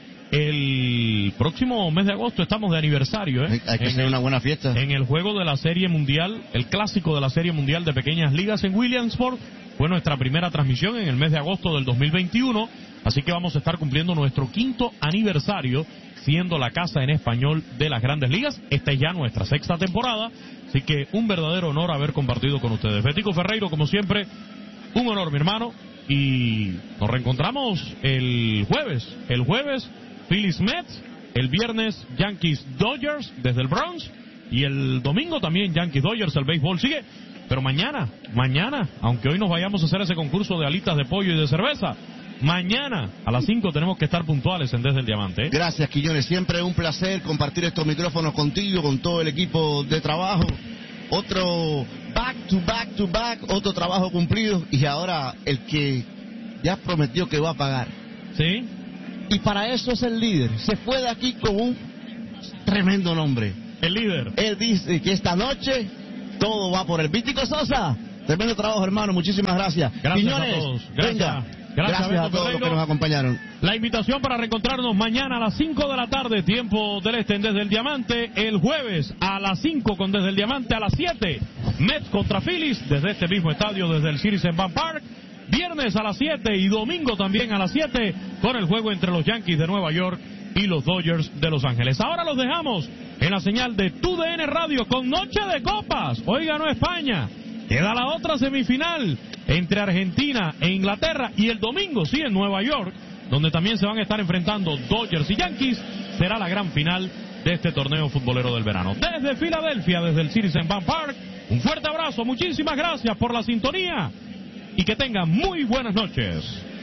El próximo mes de agosto estamos de aniversario, ¿eh? Hay, hay que en hacer el, una buena fiesta. En el juego de la Serie Mundial, el clásico de la Serie Mundial de Pequeñas Ligas en Williamsport, fue nuestra primera transmisión en el mes de agosto del dos mil veintiuno, así que vamos a estar cumpliendo nuestro quinto aniversario siendo la casa en español de las Grandes Ligas. Esta es ya nuestra sexta temporada, así que un verdadero honor haber compartido con ustedes. Betico Ferreiro, como siempre, un honor, mi hermano, y nos reencontramos el jueves, el jueves Phillies Mets, el viernes Yankees Dodgers desde el Bronx y el domingo también Yankees Dodgers. El béisbol sigue, pero mañana, mañana, aunque hoy nos vayamos a hacer ese concurso de alitas de pollo y de cerveza, mañana a las cinco tenemos que estar puntuales en Desde el Diamante, ¿eh? Gracias, Quiñones, siempre un placer compartir estos micrófonos contigo, con todo el equipo de trabajo. Otro back to back to back, otro trabajo cumplido y ahora el que ya prometió que va a pagar. Sí. Y para eso es el líder. Se fue de aquí con un tremendo nombre. El líder. Él dice que esta noche todo va por el Vítico Sosa. Tremendo trabajo, hermano. Muchísimas gracias. Gracias Quiñones, a todos. Gracias. Venga. Gracias, Gracias a todos los que nos acompañaron. La invitación para reencontrarnos mañana a las cinco de la tarde, tiempo del este en Desde el Diamante. El jueves a las cinco con Desde el Diamante, a las siete, Mets contra Phillies, desde este mismo estadio, desde el Citizens Bank Park. Viernes a las siete y domingo también a las siete con el juego entre los Yankees de Nueva York y los Dodgers de Los Ángeles. Ahora los dejamos en la señal de T U D N Radio con Noche de Copas. Hoy ganó España. Queda la otra semifinal entre Argentina e Inglaterra y el domingo sí en Nueva York, donde también se van a estar enfrentando Dodgers y Yankees. Será la gran final de este torneo futbolero del verano. Desde Filadelfia, desde el Citizens Bank Park, un fuerte abrazo, muchísimas gracias por la sintonía y que tengan muy buenas noches.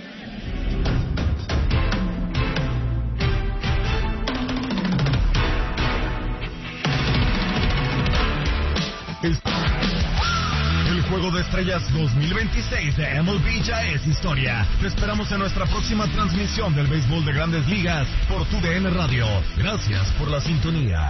El Juego de Estrellas dos mil veintiséis de M L B ya es historia. Te esperamos en nuestra próxima transmisión del béisbol de Grandes Ligas por T U D N Radio. Gracias por la sintonía.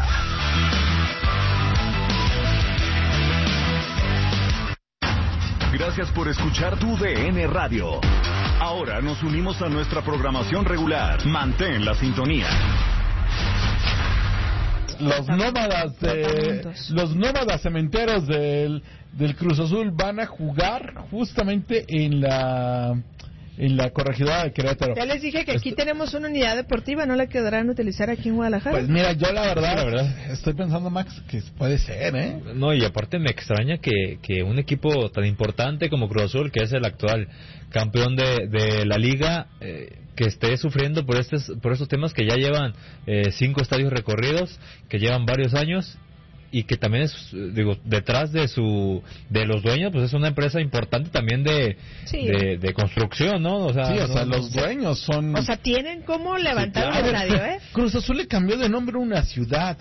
Gracias por escuchar T U D N Radio. Ahora nos unimos a nuestra programación regular. Mantén la sintonía. Los nómadas de, los nómadas cementeros del, del Cruz Azul van a jugar justamente en la en la corregidora de Querétaro. Ya les dije que aquí Esto... tenemos una unidad deportiva, no la quedarán utilizar aquí en Guadalajara. Pues mira, yo la verdad, sí, la verdad estoy pensando, Max, que puede ser, ¿eh? No, y aparte me extraña que, que un equipo tan importante como Cruz Azul, que es el actual campeón de, de la liga, eh, que esté sufriendo por estos, por estos temas que ya llevan eh, cinco estadios recorridos, que llevan varios años, y que también es, digo, detrás de su de los dueños, pues es una empresa importante también de, sí. de, de construcción, ¿no? O sea, sí, o no, sea, no, los dueños son... O sea, tienen cómo levantar sí, claro. un estadio, ¿eh? Cruz Azul le cambió de nombre a una ciudad.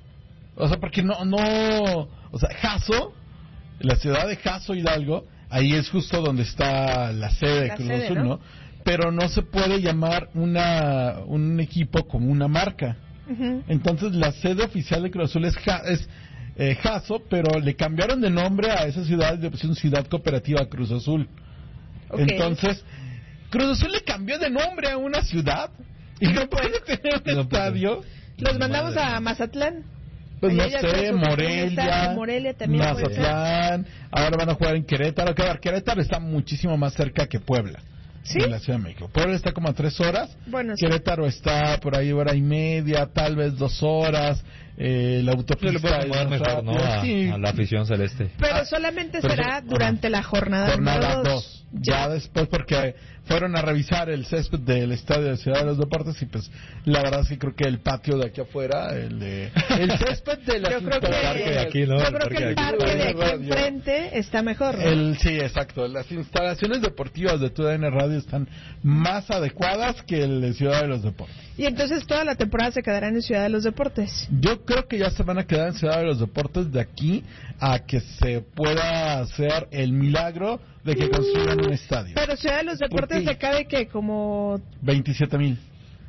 O sea, porque no, no... O sea, Jaso, la ciudad de Jaso Hidalgo, ahí es justo donde está la sede de Cruz Azul, ¿no? ¿no? Pero no se puede llamar una un equipo como una marca. Uh-huh. Entonces la sede oficial de Cruz Azul es, ja, es eh, Jaso, pero le cambiaron de nombre a esa ciudad y le pusieron Ciudad Cooperativa Cruz Azul. Okay. Entonces Cruz Azul le cambió de nombre a una ciudad y no puede tener un no estadio. Los mandamos Madre. a Mazatlán. Pues no sé, Morelia, Morelia también Mazatlán, ahora van a jugar en Querétaro. Claro, Querétaro está muchísimo más cerca que Puebla. ¿Sí? En la Ciudad de México. Puebla está como a tres horas. Bueno, Querétaro sí. está por ahí hora y media, tal vez dos horas. Eh, la autopista. Le puede acomodar mejor, ¿no? A, sí. a la afición celeste. Pero solamente pero será eso, durante ajá. la jornada, jornada dos. Ya después, porque fueron a revisar el césped del estadio de Ciudad de los Deportes y pues la verdad sí creo que el patio de aquí afuera, el de el césped de la yo creo que, de aquí, ¿no? yo creo que el parque de aquí enfrente está mejor, ¿no? El, sí, exacto. Las instalaciones deportivas de T U D N Radio están más adecuadas que el de Ciudad de los Deportes. Y entonces toda la temporada se quedará en Ciudad de los Deportes. Yo creo que ya se van a quedar en Ciudad de los Deportes de aquí a que se pueda hacer el milagro de que construyan un estadio. Pero Ciudad de los Deportes le cabe que como veintisiete mil.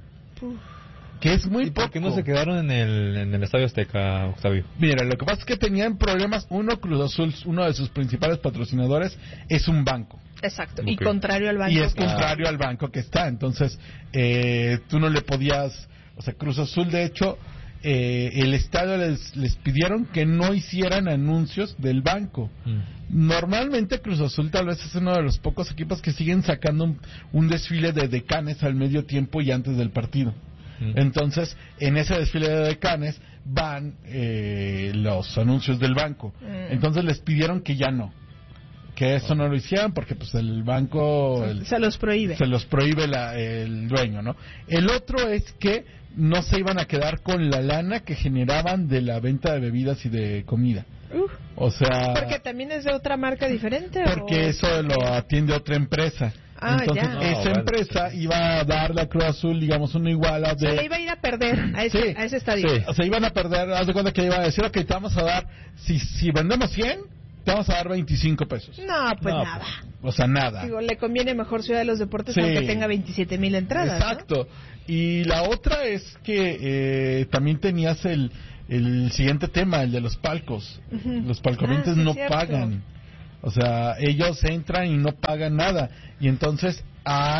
Que es muy ¿Y poco. ¿Por qué no se quedaron en el, en el Estadio Azteca, Octavio? Mira, lo que pasa es que tenían problemas. Uno, Cruz Azul, uno de sus principales patrocinadores es un banco. Exacto, okay. y contrario al banco. Y es contrario ah. al banco que está. Entonces, eh, tú no le podías... O sea, Cruz Azul, de hecho, eh, el estadio les, les pidieron que no hicieran anuncios del banco. Mm. Normalmente Cruz Azul tal vez es uno de los pocos equipos que siguen sacando un, un desfile de decanes al medio tiempo y antes del partido. Mm. Entonces, en ese desfile de decanes van eh, los anuncios del banco. Mm. Entonces les pidieron que ya no. Que eso no lo hicieran porque pues el banco... El, se los prohíbe. Se los prohíbe la, el dueño, ¿no? El otro es que no se iban a quedar con la lana que generaban de la venta de bebidas y de comida. Uf. O sea... ¿Porque también es de otra marca diferente? Porque o... eso lo atiende otra empresa. Ah, Entonces, ya. esa bueno. empresa iba a darle a Cruz Azul, digamos, una iguala de... Se le iba a ir a perder a ese, sí, a ese estadio. Sí. O sea, iban a perder, haz de cuenta que iban a decir, ok, te vamos a dar, si, si vendemos cien, te vamos a dar veinticinco pesos. No, pues no, nada. Pues, o sea, nada. Digo, le conviene mejor Ciudad de los Deportes sí. aunque tenga veintisiete mil entradas. Exacto. ¿No? Y la otra es que eh, también tenías el, el siguiente tema, el de los palcos. Uh-huh. Los palcomientes ah, sí, no cierto. pagan. O sea, ellos entran y no pagan nada. Y entonces, a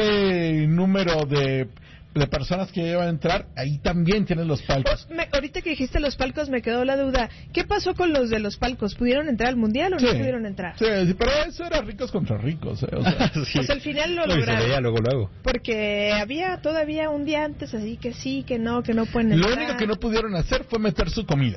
ese número de, de personas que llevan a entrar, ahí también tienen los palcos. Me, ahorita que dijiste los palcos, me quedó la duda. ¿Qué pasó con los de los palcos? ¿Pudieron entrar al Mundial o sí. no pudieron entrar? Sí, sí, pero eso era ricos contra ricos. ¿eh? O sea, sí. Pues al final lo lograron. Se veía luego, luego. Porque había todavía un día antes, así que sí, que no, que no pueden entrar. Lo único que no pudieron hacer fue meter su comida.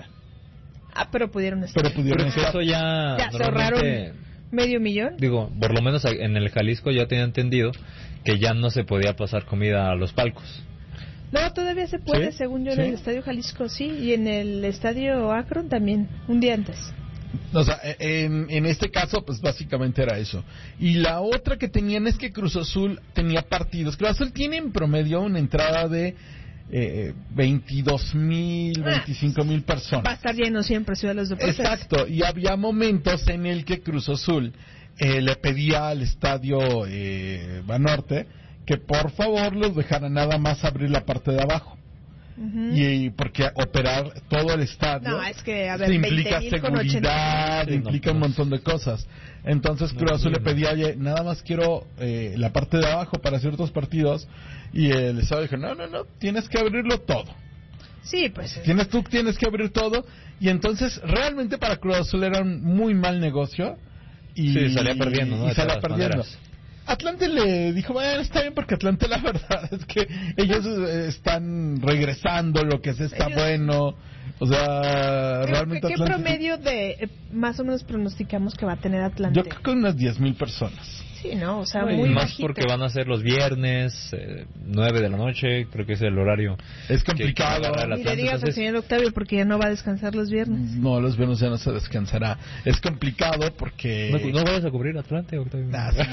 Ah, pero pudieron estar. Pero pudieron pero estar. Eso ya, ya se ahorraron medio millón. Digo, por lo menos en el Jalisco ya tenía entendido que ya no se podía pasar comida a los palcos. No, todavía se puede, ¿Sí? según yo, ¿Sí? en el Estadio Jalisco, sí, y en el Estadio Akron también, un día antes. O sea, en, en este caso, pues básicamente era eso. Y la otra que tenían es que Cruz Azul tenía partidos. Cruz Azul tiene en promedio una entrada de eh, veintidós mil, veinticinco mil personas. Va a estar lleno siempre Ciudad de los Deportes. Exacto, y había momentos en el que Cruz Azul eh, le pedía al estadio eh, Banorte que por favor los dejaran nada más abrir la parte de abajo. Uh-huh. Y porque operar todo el estadio no, es que, a ver, implica seguridad, sí, implica no, un montón de cosas. Entonces no, Cruz Azul no, le pedía, oye, nada más quiero eh, la parte de abajo para ciertos partidos, y el estadio dijo, no, no, no, tienes que abrirlo todo. Sí, pues. Tienes, tú tienes que abrir todo, y entonces realmente para Cruz Azul era un muy mal negocio. Y sí, salía perdiendo, ¿no? Y salía perdiendo. Maneras. Atlante le dijo, bueno, está bien, porque Atlante la verdad es que ellos están regresando, lo que se está ellos... bueno, o sea, ¿Qué, realmente ¿Qué Atlante... promedio de, eh, más o menos pronosticamos que va a tener Atlante? Yo creo que unas diez mil personas. Sí, ¿no? O sea, no, muy más bajito. Porque van a ser los viernes, eh, nueve de la noche, creo que es el horario. Es complicado. Y le digas al señor Octavio porque ya no va a descansar los viernes. No, los viernes ya no se descansará. Es complicado porque... ¿No, no vayas a cubrir Atlante, Octavio? Nah, sí.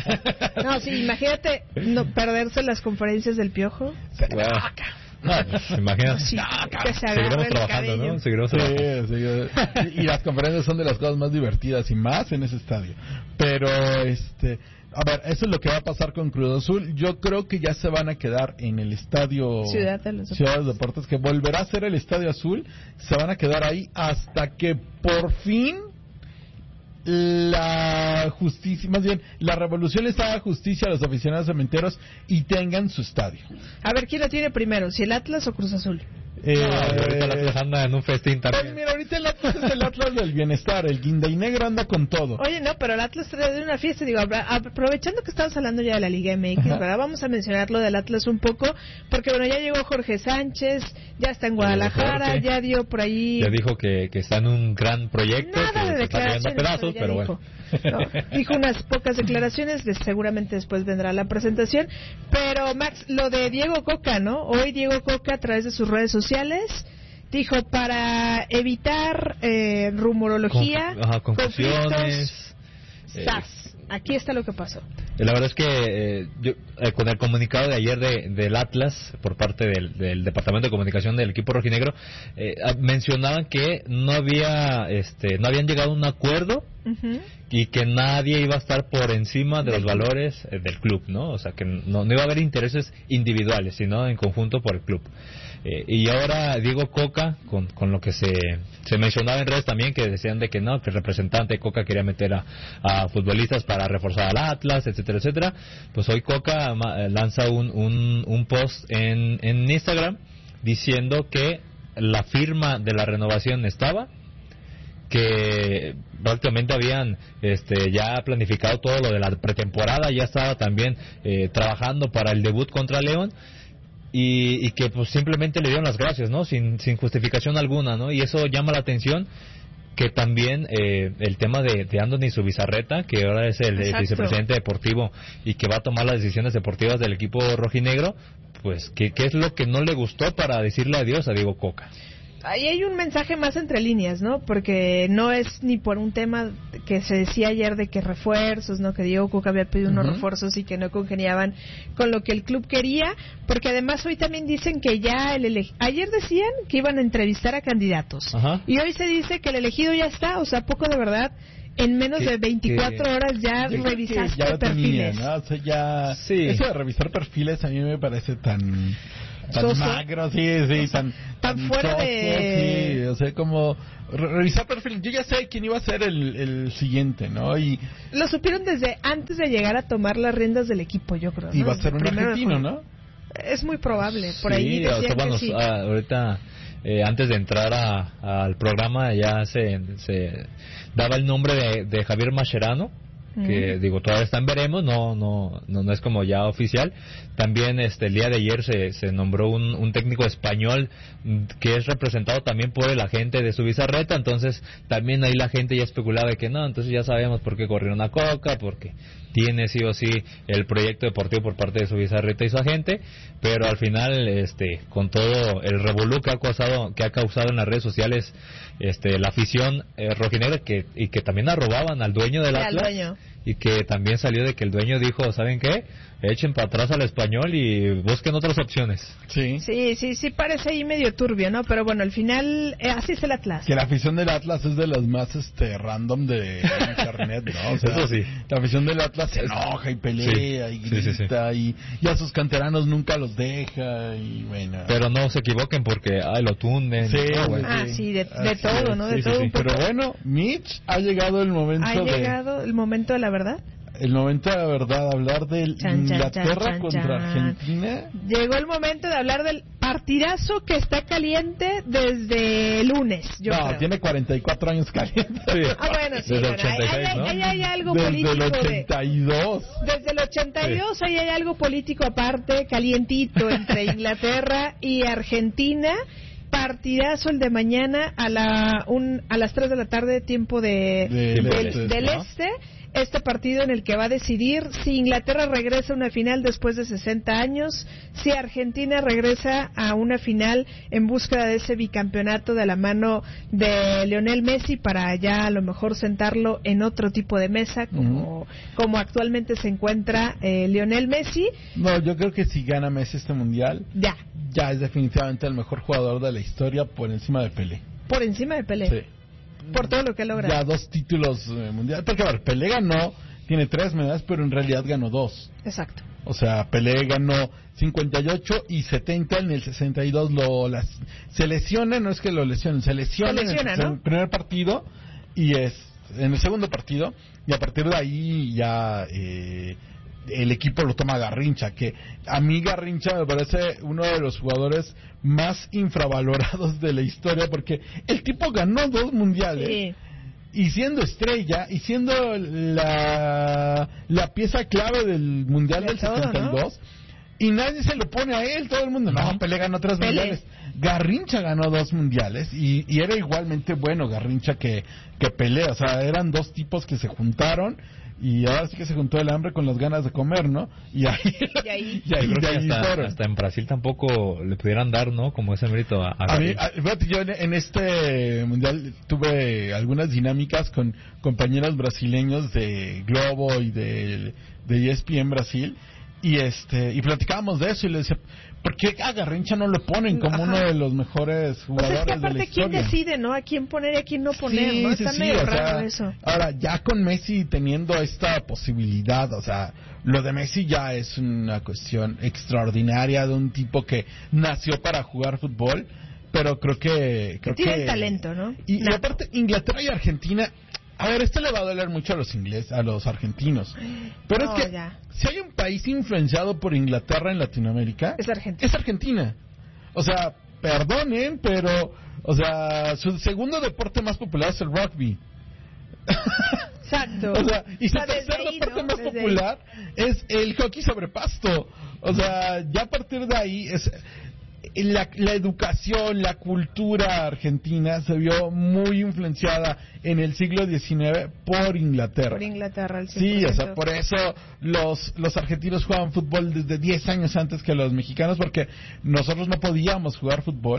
No, sí, imagínate no, perderse las conferencias del Piojo. Bueno. No, pues, imagínate. Sí, que se Seguiremos trabajando, ¿no? Seguiremos sí, trabajando. Sí, y las conferencias son de las cosas más divertidas y más en ese estadio. Pero, este... A ver, eso es lo que va a pasar con Cruz Azul. Yo creo que ya se van a quedar en el estadio Ciudad de los Deportes, Ciudad de los Deportes, que volverá a ser el Estadio Azul. Se van a quedar ahí hasta que por fin la justicia, más bien la revolución les haga justicia a los aficionados cementeros y tengan su estadio. A ver, ¿quién lo tiene primero? ¿Si el Atlas o Cruz Azul? Eh, no, ahorita el Atlas anda en un festín también. Pues mira, ahorita el Atlas es el Atlas del bienestar, el guinda y negro anda con todo. Oye, no, pero el Atlas trae una fiesta, digo, aprovechando que estamos hablando ya de la Liga M X, ¿verdad? Vamos a mencionar lo del Atlas un poco, porque bueno, ya llegó Jorge Sánchez, ya está en Guadalajara, ya dio por ahí... Ya dijo que, que está en un gran proyecto, Nada que de está cayendo a pedazos, pero, pero dijo. bueno. No, dijo unas pocas declaraciones, seguramente después vendrá la presentación, pero Max, lo de Diego Coca, ¿no? Hoy Diego Coca a través de sus redes sociales dijo, para evitar eh, rumorología, Con, ajá, confusiones, eh, ¡zas! Aquí está lo que pasó. La verdad es que eh, yo, eh, con el comunicado de ayer de, del Atlas por parte del, del Departamento de Comunicación del equipo rojinegro, eh, mencionaban que no había este no habían llegado a un acuerdo uh-huh. y que nadie iba a estar por encima de los valores eh, del club, ¿no? O sea, que no, no iba a haber intereses individuales, sino en conjunto por el club. Eh, y ahora Diego Coca, con, con lo que se, se mencionaba en redes también, que decían de que no, que el representante de Coca quería meter a, a futbolistas para reforzar al Atlas, etcétera, etcétera, pues hoy Coca lanza un, un, un post en, en Instagram diciendo que la firma de la renovación estaba, que prácticamente habían este, ya planificado todo lo de la pretemporada, ya estaba también eh, trabajando para el debut contra León, y, y que pues simplemente le dieron las gracias, ¿no? Sin, sin justificación alguna, ¿no? Y eso llama la atención, que también eh, el tema de, de Andoni Zubizarreta, que ahora es el, el vicepresidente deportivo y que va a tomar las decisiones deportivas del equipo rojinegro, pues ¿qué, qué es lo que no le gustó para decirle adiós a Diego Coca? ahí hay un mensaje más entre líneas, ¿no? Porque no es ni por un tema que se decía ayer de que refuerzos, ¿no? Que Diego Coca había pedido unos uh-huh. refuerzos y que no congeniaban con lo que el club quería, porque además hoy también dicen que ya el ele- ayer decían que iban a entrevistar a candidatos. Uh-huh. Y hoy se dice que el elegido ya está, o sea, poco de verdad. En menos que, de veinticuatro que, horas ya revisaste ya perfiles. Tenía, ¿no? O sea, ya sí. Eso de revisar perfiles a mí me parece tan tan Soso. magro, sí, sí, tan tan fuera choso, de sí, o sea, como re- revisar perfiles. Yo ya sé quién iba a ser el, el siguiente, ¿no? Y lo supieron desde antes de llegar a tomar las riendas del equipo, yo creo. Iba ¿no? a ser un argentino, ¿no? Es muy probable, por sí, ahí decían o sea, bueno, que sí. Ah, ahorita eh, antes de entrar a, al programa ya se, se daba el nombre de, de Javier Mascherano, que mm. digo, todavía está en veremos, no, no, no, no es como ya oficial. También este el día de ayer se, se nombró un, un técnico español que es representado también por el agente de Zubizarreta, entonces también ahí la gente ya especulaba de que no, entonces ya sabemos por qué corrieron a Coca, porque tiene sí o sí el proyecto deportivo por parte de Zubizarreta y su agente, pero al final este con todo el revolú que ha causado, que ha causado en las redes sociales este la afición eh, rojinegra que y que también arrobaban al dueño del Atlas, dueño. Y que también salió de que el dueño dijo, ¿saben qué? Echen para atrás al español y busquen otras opciones. Sí. Sí, sí, sí parece ahí medio turbio, ¿no? Pero bueno, al final eh, así es el Atlas. Que la afición del Atlas es de las más este random de internet, ¿no? O sea, eso sí. La afición del Atlas se enoja y pelea sí. y grita sí, sí, sí. Y, y a sus canteranos nunca los deja y bueno. Pero no se equivoquen porque ay, lo tunden. Sí, no, bueno. Ah, sí, de, de todo, ¿no? De sí, todo sí, un poco. Pero bueno, Mitch, ha llegado el momento ¿Ha de... llegado el momento de la verdad? El momento de la verdad, hablar de chan, Inglaterra chan, chan, contra chan. Argentina. Llegó el momento de hablar del partidazo que está caliente desde el lunes, yo No, creo. tiene cuarenta y cuatro años caliente. Sí. Ah, bueno, sí. Desde Bueno, ochenta y seis, ahí, ¿no? ahí hay algo Desde político. el ochenta y dos. De, desde el ochenta y dos sí. Ahí hay algo político aparte, calientito, entre Inglaterra y Argentina. Partidazo el de mañana a la un, a las tres de la tarde, tiempo de, de, del, del, este, del ¿no? este. Este partido en el que va a decidir si Inglaterra regresa a una final después de sesenta años, si Argentina regresa a una final en búsqueda de ese bicampeonato de la mano de Lionel Messi para ya a lo mejor sentarlo en otro tipo de mesa como, uh-huh. como actualmente se encuentra eh, Lionel Messi. No, yo creo que si gana Messi este mundial, ya, ya es definitivamente el mejor jugador de la historia por encima de Pelé. Por encima de Pelé. Sí. Por todo lo que logra. Ya dos títulos eh, mundiales. Porque, a ver, Pelé ganó, tiene tres medallas, pero en realidad ganó dos. Exacto. O sea, Pelé ganó cincuenta y ocho y setenta, en el sesenta y dos lo, las, se lesiona, no es que lo lesionen, se lesiona, se lesiona en el, ¿no? el primer partido y es en el segundo partido, y a partir de ahí ya eh, el equipo lo toma Garrincha, que a mí Garrincha me parece uno de los jugadores más infravalorados de la historia, porque el tipo ganó dos mundiales sí. y siendo estrella y siendo la, la pieza clave del mundial del todo, setenta y dos, ¿no? Y nadie se lo pone a él, todo el mundo, no, Pelé ganó tres Pelé. mundiales. Garrincha ganó dos mundiales y, y era igualmente bueno Garrincha que, que Pelé, o sea, eran dos tipos que se juntaron y ahora sí que se juntó el hambre con las ganas de comer, ¿no? Y ahí, y ahí, y ahí, yo creo y ahí que hasta, fueron. hasta en Brasil tampoco le pudieran dar, ¿no? Como ese mérito a, a, a mí. A, fíjate, yo en, en este mundial tuve algunas dinámicas con compañeros brasileños de Globo y de, de E S P N Brasil. Y este y platicábamos de eso y le decía, ¿por qué a Garrincha no lo ponen como Ajá. uno de los mejores jugadores pues es que aparte, de la historia? ¿quién decide, no? ¿A quién poner y a quién no poner? Sí, ¿no? sí, Está sí, medio o raro sea, eso. Ahora, ya con Messi teniendo esta posibilidad, o sea, lo de Messi ya es una cuestión extraordinaria de un tipo que nació para jugar fútbol, pero creo que... Creo que tiene que, el talento, ¿no? Y, y aparte, Inglaterra y Argentina... A ver, esto le va a doler mucho a los ingleses, a los argentinos. Pero no, es que ya. si hay un país influenciado por Inglaterra en Latinoamérica, es Argentina. Es Argentina. O sea, perdonen, pero, o sea, su segundo deporte más popular es el rugby. Exacto. O sea, y su o sea, tercer ahí, deporte ¿no? más desde popular ahí. es el hockey sobre pasto. O sea, ya a partir de ahí es... La, la educación, la cultura argentina se vio muy influenciada en el siglo diecinueve por Inglaterra. Por Inglaterra, el cien por ciento. Sí, o sea, por eso los, los argentinos jugaban fútbol desde diez años antes que los mexicanos, porque nosotros no podíamos jugar fútbol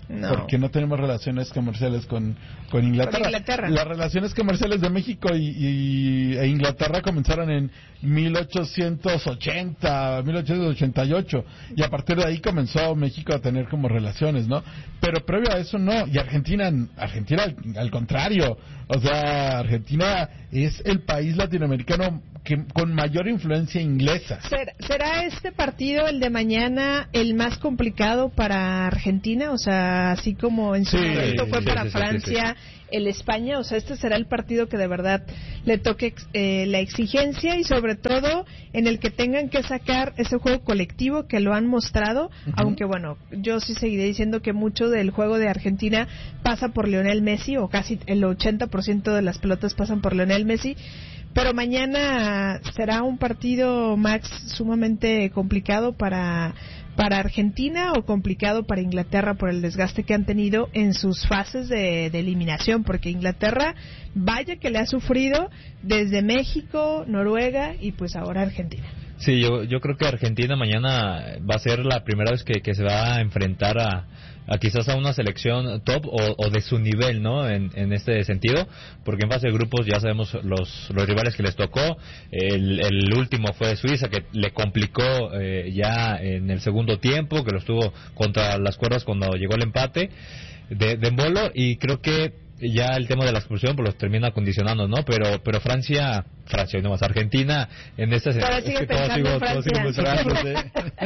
No. Porque no tenemos relaciones comerciales con, con Inglaterra. Con Inglaterra. Las relaciones comerciales de México y, y e Inglaterra comenzaron en mil ochocientos ochenta, mil ochocientos ochenta y ocho, y a partir de ahí comenzó México a tener como relaciones, ¿no? Pero previo a eso no, y Argentina, Argentina al, al contrario, o sea, Argentina es el país latinoamericano que, con mayor influencia inglesa. ¿Será, ¿Será este partido, el de mañana, el más complicado para Argentina? O sea, así como en su Sí, momento fue sí, para sí, sí, Francia, sí, el España, o sea, este será el partido que de verdad le toque eh, la exigencia y sobre todo en el que tengan que sacar ese juego colectivo que lo han mostrado, uh-huh. aunque bueno, yo sí seguiré diciendo que mucho del juego de Argentina pasa por Lionel Messi, o casi el ochenta por ciento de las pelotas pasan por Lionel Messi. Pero mañana será un partido, Max, sumamente complicado para, para Argentina o complicado para Inglaterra por el desgaste que han tenido en sus fases de, de eliminación, porque Inglaterra, vaya que le ha sufrido desde México, Noruega y pues ahora Argentina. Sí, yo, yo creo que Argentina mañana va a ser la primera vez que, que se va a enfrentar a, a quizás a una selección top o, o de su nivel, ¿no? En, en este sentido, porque en fase de grupos ya sabemos los, los rivales que les tocó. El, el último fue Suiza, que le complicó eh, ya en el segundo tiempo, que lo estuvo contra las cuerdas cuando llegó el empate de, de Embolo, y creo que ya el tema de la expulsión pues los termina condicionando, ¿no? Pero pero Francia, Francia y no más Argentina en este todavía sigue pensando en Francia.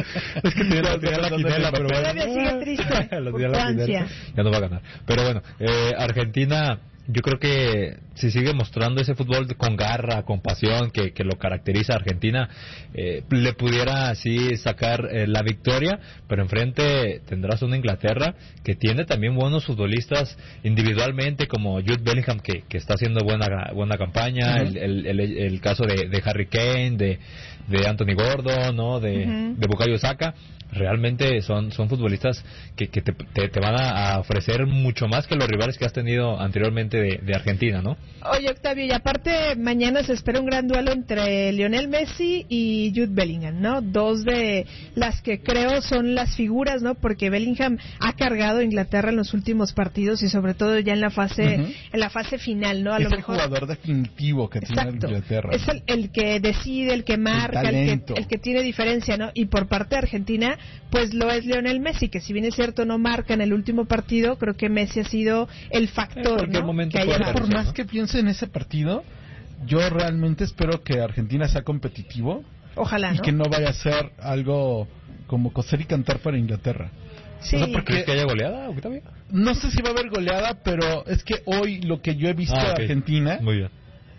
Es que tiene la, tiene la quinela, pero todavía sigue triste por Francia. Ya no va a ganar. Pero bueno, eh, Argentina, yo creo que si sigue mostrando ese fútbol con garra, con pasión que, que lo caracteriza a Argentina, eh, le pudiera así sacar eh, la victoria, pero enfrente tendrás una Inglaterra que tiene también buenos futbolistas individualmente, como Jude Bellingham, que, que está haciendo buena buena campaña, uh-huh. el, el, el, el caso de, de Harry Kane, de, de Anthony Gordon, ¿no? de, uh-huh. de Bukayo Saka. Realmente son son futbolistas que, que te, te, te van a ofrecer mucho más que los rivales que has tenido anteriormente de, de Argentina, ¿no? Oye, Octavio, y aparte mañana se espera un gran duelo entre Lionel Messi y Jude Bellingham, ¿no? Dos de las que creo son las figuras, ¿no? Porque Bellingham ha cargado a Inglaterra en los últimos partidos y sobre todo ya en la fase uh-huh. en la fase final, ¿no? A es lo el mejor jugador definitivo que Exacto. tiene Inglaterra. Es el, el que decide, el que marca, el, el, que, el que tiene diferencia, ¿no? Y por parte de Argentina, pues lo es Lionel Messi, que si bien es cierto no marca en el último partido, creo que Messi ha sido el factor, ¿no? Momento que haya por más ¿no? que piense en ese partido, yo realmente espero que Argentina sea competitivo. Ojalá, y ¿no? que no vaya a ser algo como coser y cantar para Inglaterra. Sí. O sea, ¿por qué que haya goleada? Octavio? No sé si va a haber goleada, pero es que hoy lo que yo he visto ah, de okay. Argentina muy bien.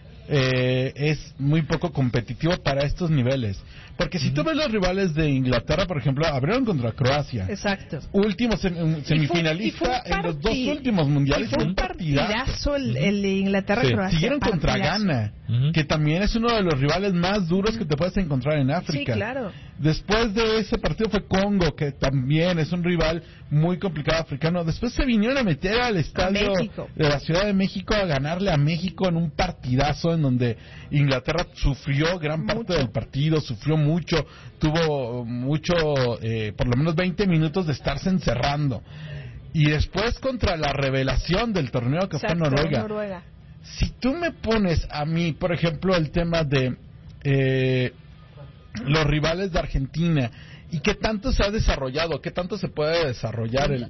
Eh, es muy poco competitivo para estos niveles. Porque si uh-huh. tú ves los rivales de Inglaterra, por ejemplo, abrieron contra Croacia. Exacto. Último sem- semifinalista en los dos últimos mundiales. Y fue un partidazo el, el de Inglaterra-Croacia. Sí. Siguieron contra Ghana, uh-huh. que también es uno de los rivales más duros uh-huh. que te puedes encontrar en África. Sí, claro. Después de ese partido fue Congo, que también es un rival muy complicado africano. Después se vinieron a meter al estadio de la Ciudad de México a ganarle a México en un partidazo en donde Inglaterra sufrió gran parte mucho. del partido, sufrió mucho, tuvo mucho, eh, por lo menos veinte minutos de estarse encerrando. Y después contra la revelación del torneo que Exacto, fue Noruega. Noruega. Si tú me pones a mí, por ejemplo, el tema de eh, los rivales de Argentina y qué tanto se ha desarrollado, qué tanto se puede desarrollar el...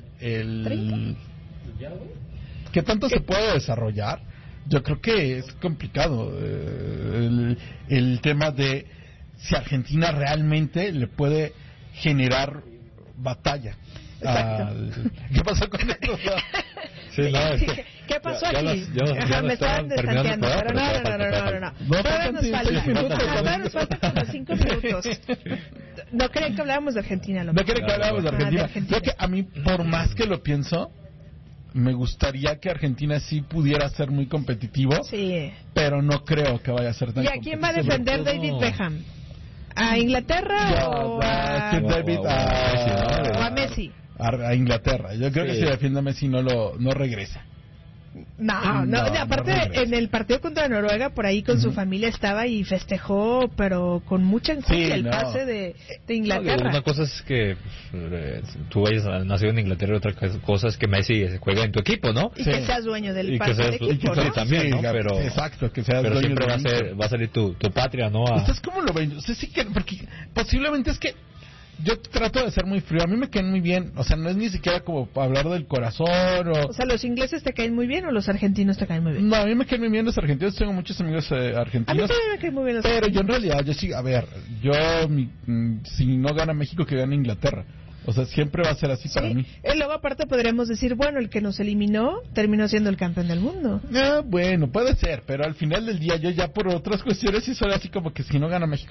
el qué tanto se puede desarrollar, yo creo que es complicado eh, el, el tema de si Argentina realmente le puede generar batalla. Al... ¿Qué pasó con esto? Sí, no, es que ¿Qué pasó ya, aquí? Ya los, ya, ya me estaban destanteando, pero no, no, no, no, no, no. Todavía nos falta, todavía nos falta como cinco minutos. No querían que habláramos de Argentina. No querían que habláramos de Argentina. Ah, de Argentina. Creo que a mí, por más que lo pienso, me gustaría que Argentina sí pudiera ser muy competitivo, sí. pero no creo que vaya a ser tan competitivo. ¿Y a quién va a defender David Beckham? ¿A Inglaterra Yo, o a... a... David, a... o a Messi? A, a Inglaterra. Yo creo sí. que si defiende a Messi no, lo, no regresa. No, no, no, no aparte no, no, no. en el partido contra Noruega, por ahí con uh-huh. su familia estaba y festejó, pero con mucha enjundia sí, el no. pase de, de Inglaterra. No, una cosa es que eh, tú hayas nacido en Inglaterra y otra cosa es que Messi juega en tu equipo, ¿no? Y sí. que seas dueño del, y que seas, equipo, equipo, sí, ¿no? también, ¿no? Sí, pero, exacto, que seas pero dueño siempre va a, ser, va a salir tu, tu patria, ¿no? A... ¿Ustedes cómo lo ven? Ustedes sí que, porque posiblemente es que yo trato de ser muy frío. A mí me caen muy bien. O sea, no es ni siquiera como hablar del corazón o... O sea, ¿los ingleses te caen muy bien o los argentinos te caen muy bien? No, a mí me caen muy bien los argentinos. Tengo muchos amigos eh, argentinos. A mí también me caen muy bien los Pero yo en realidad, yo sí... A ver, yo... Mi, si no gana México, que gane Inglaterra. O sea, siempre va a ser así sí. para mí. Y luego aparte podríamos decir, bueno, el que nos eliminó terminó siendo el campeón del mundo. Ah, bueno, puede ser, pero al final del día yo ya por otras cuestiones sí soy así como que si no gana México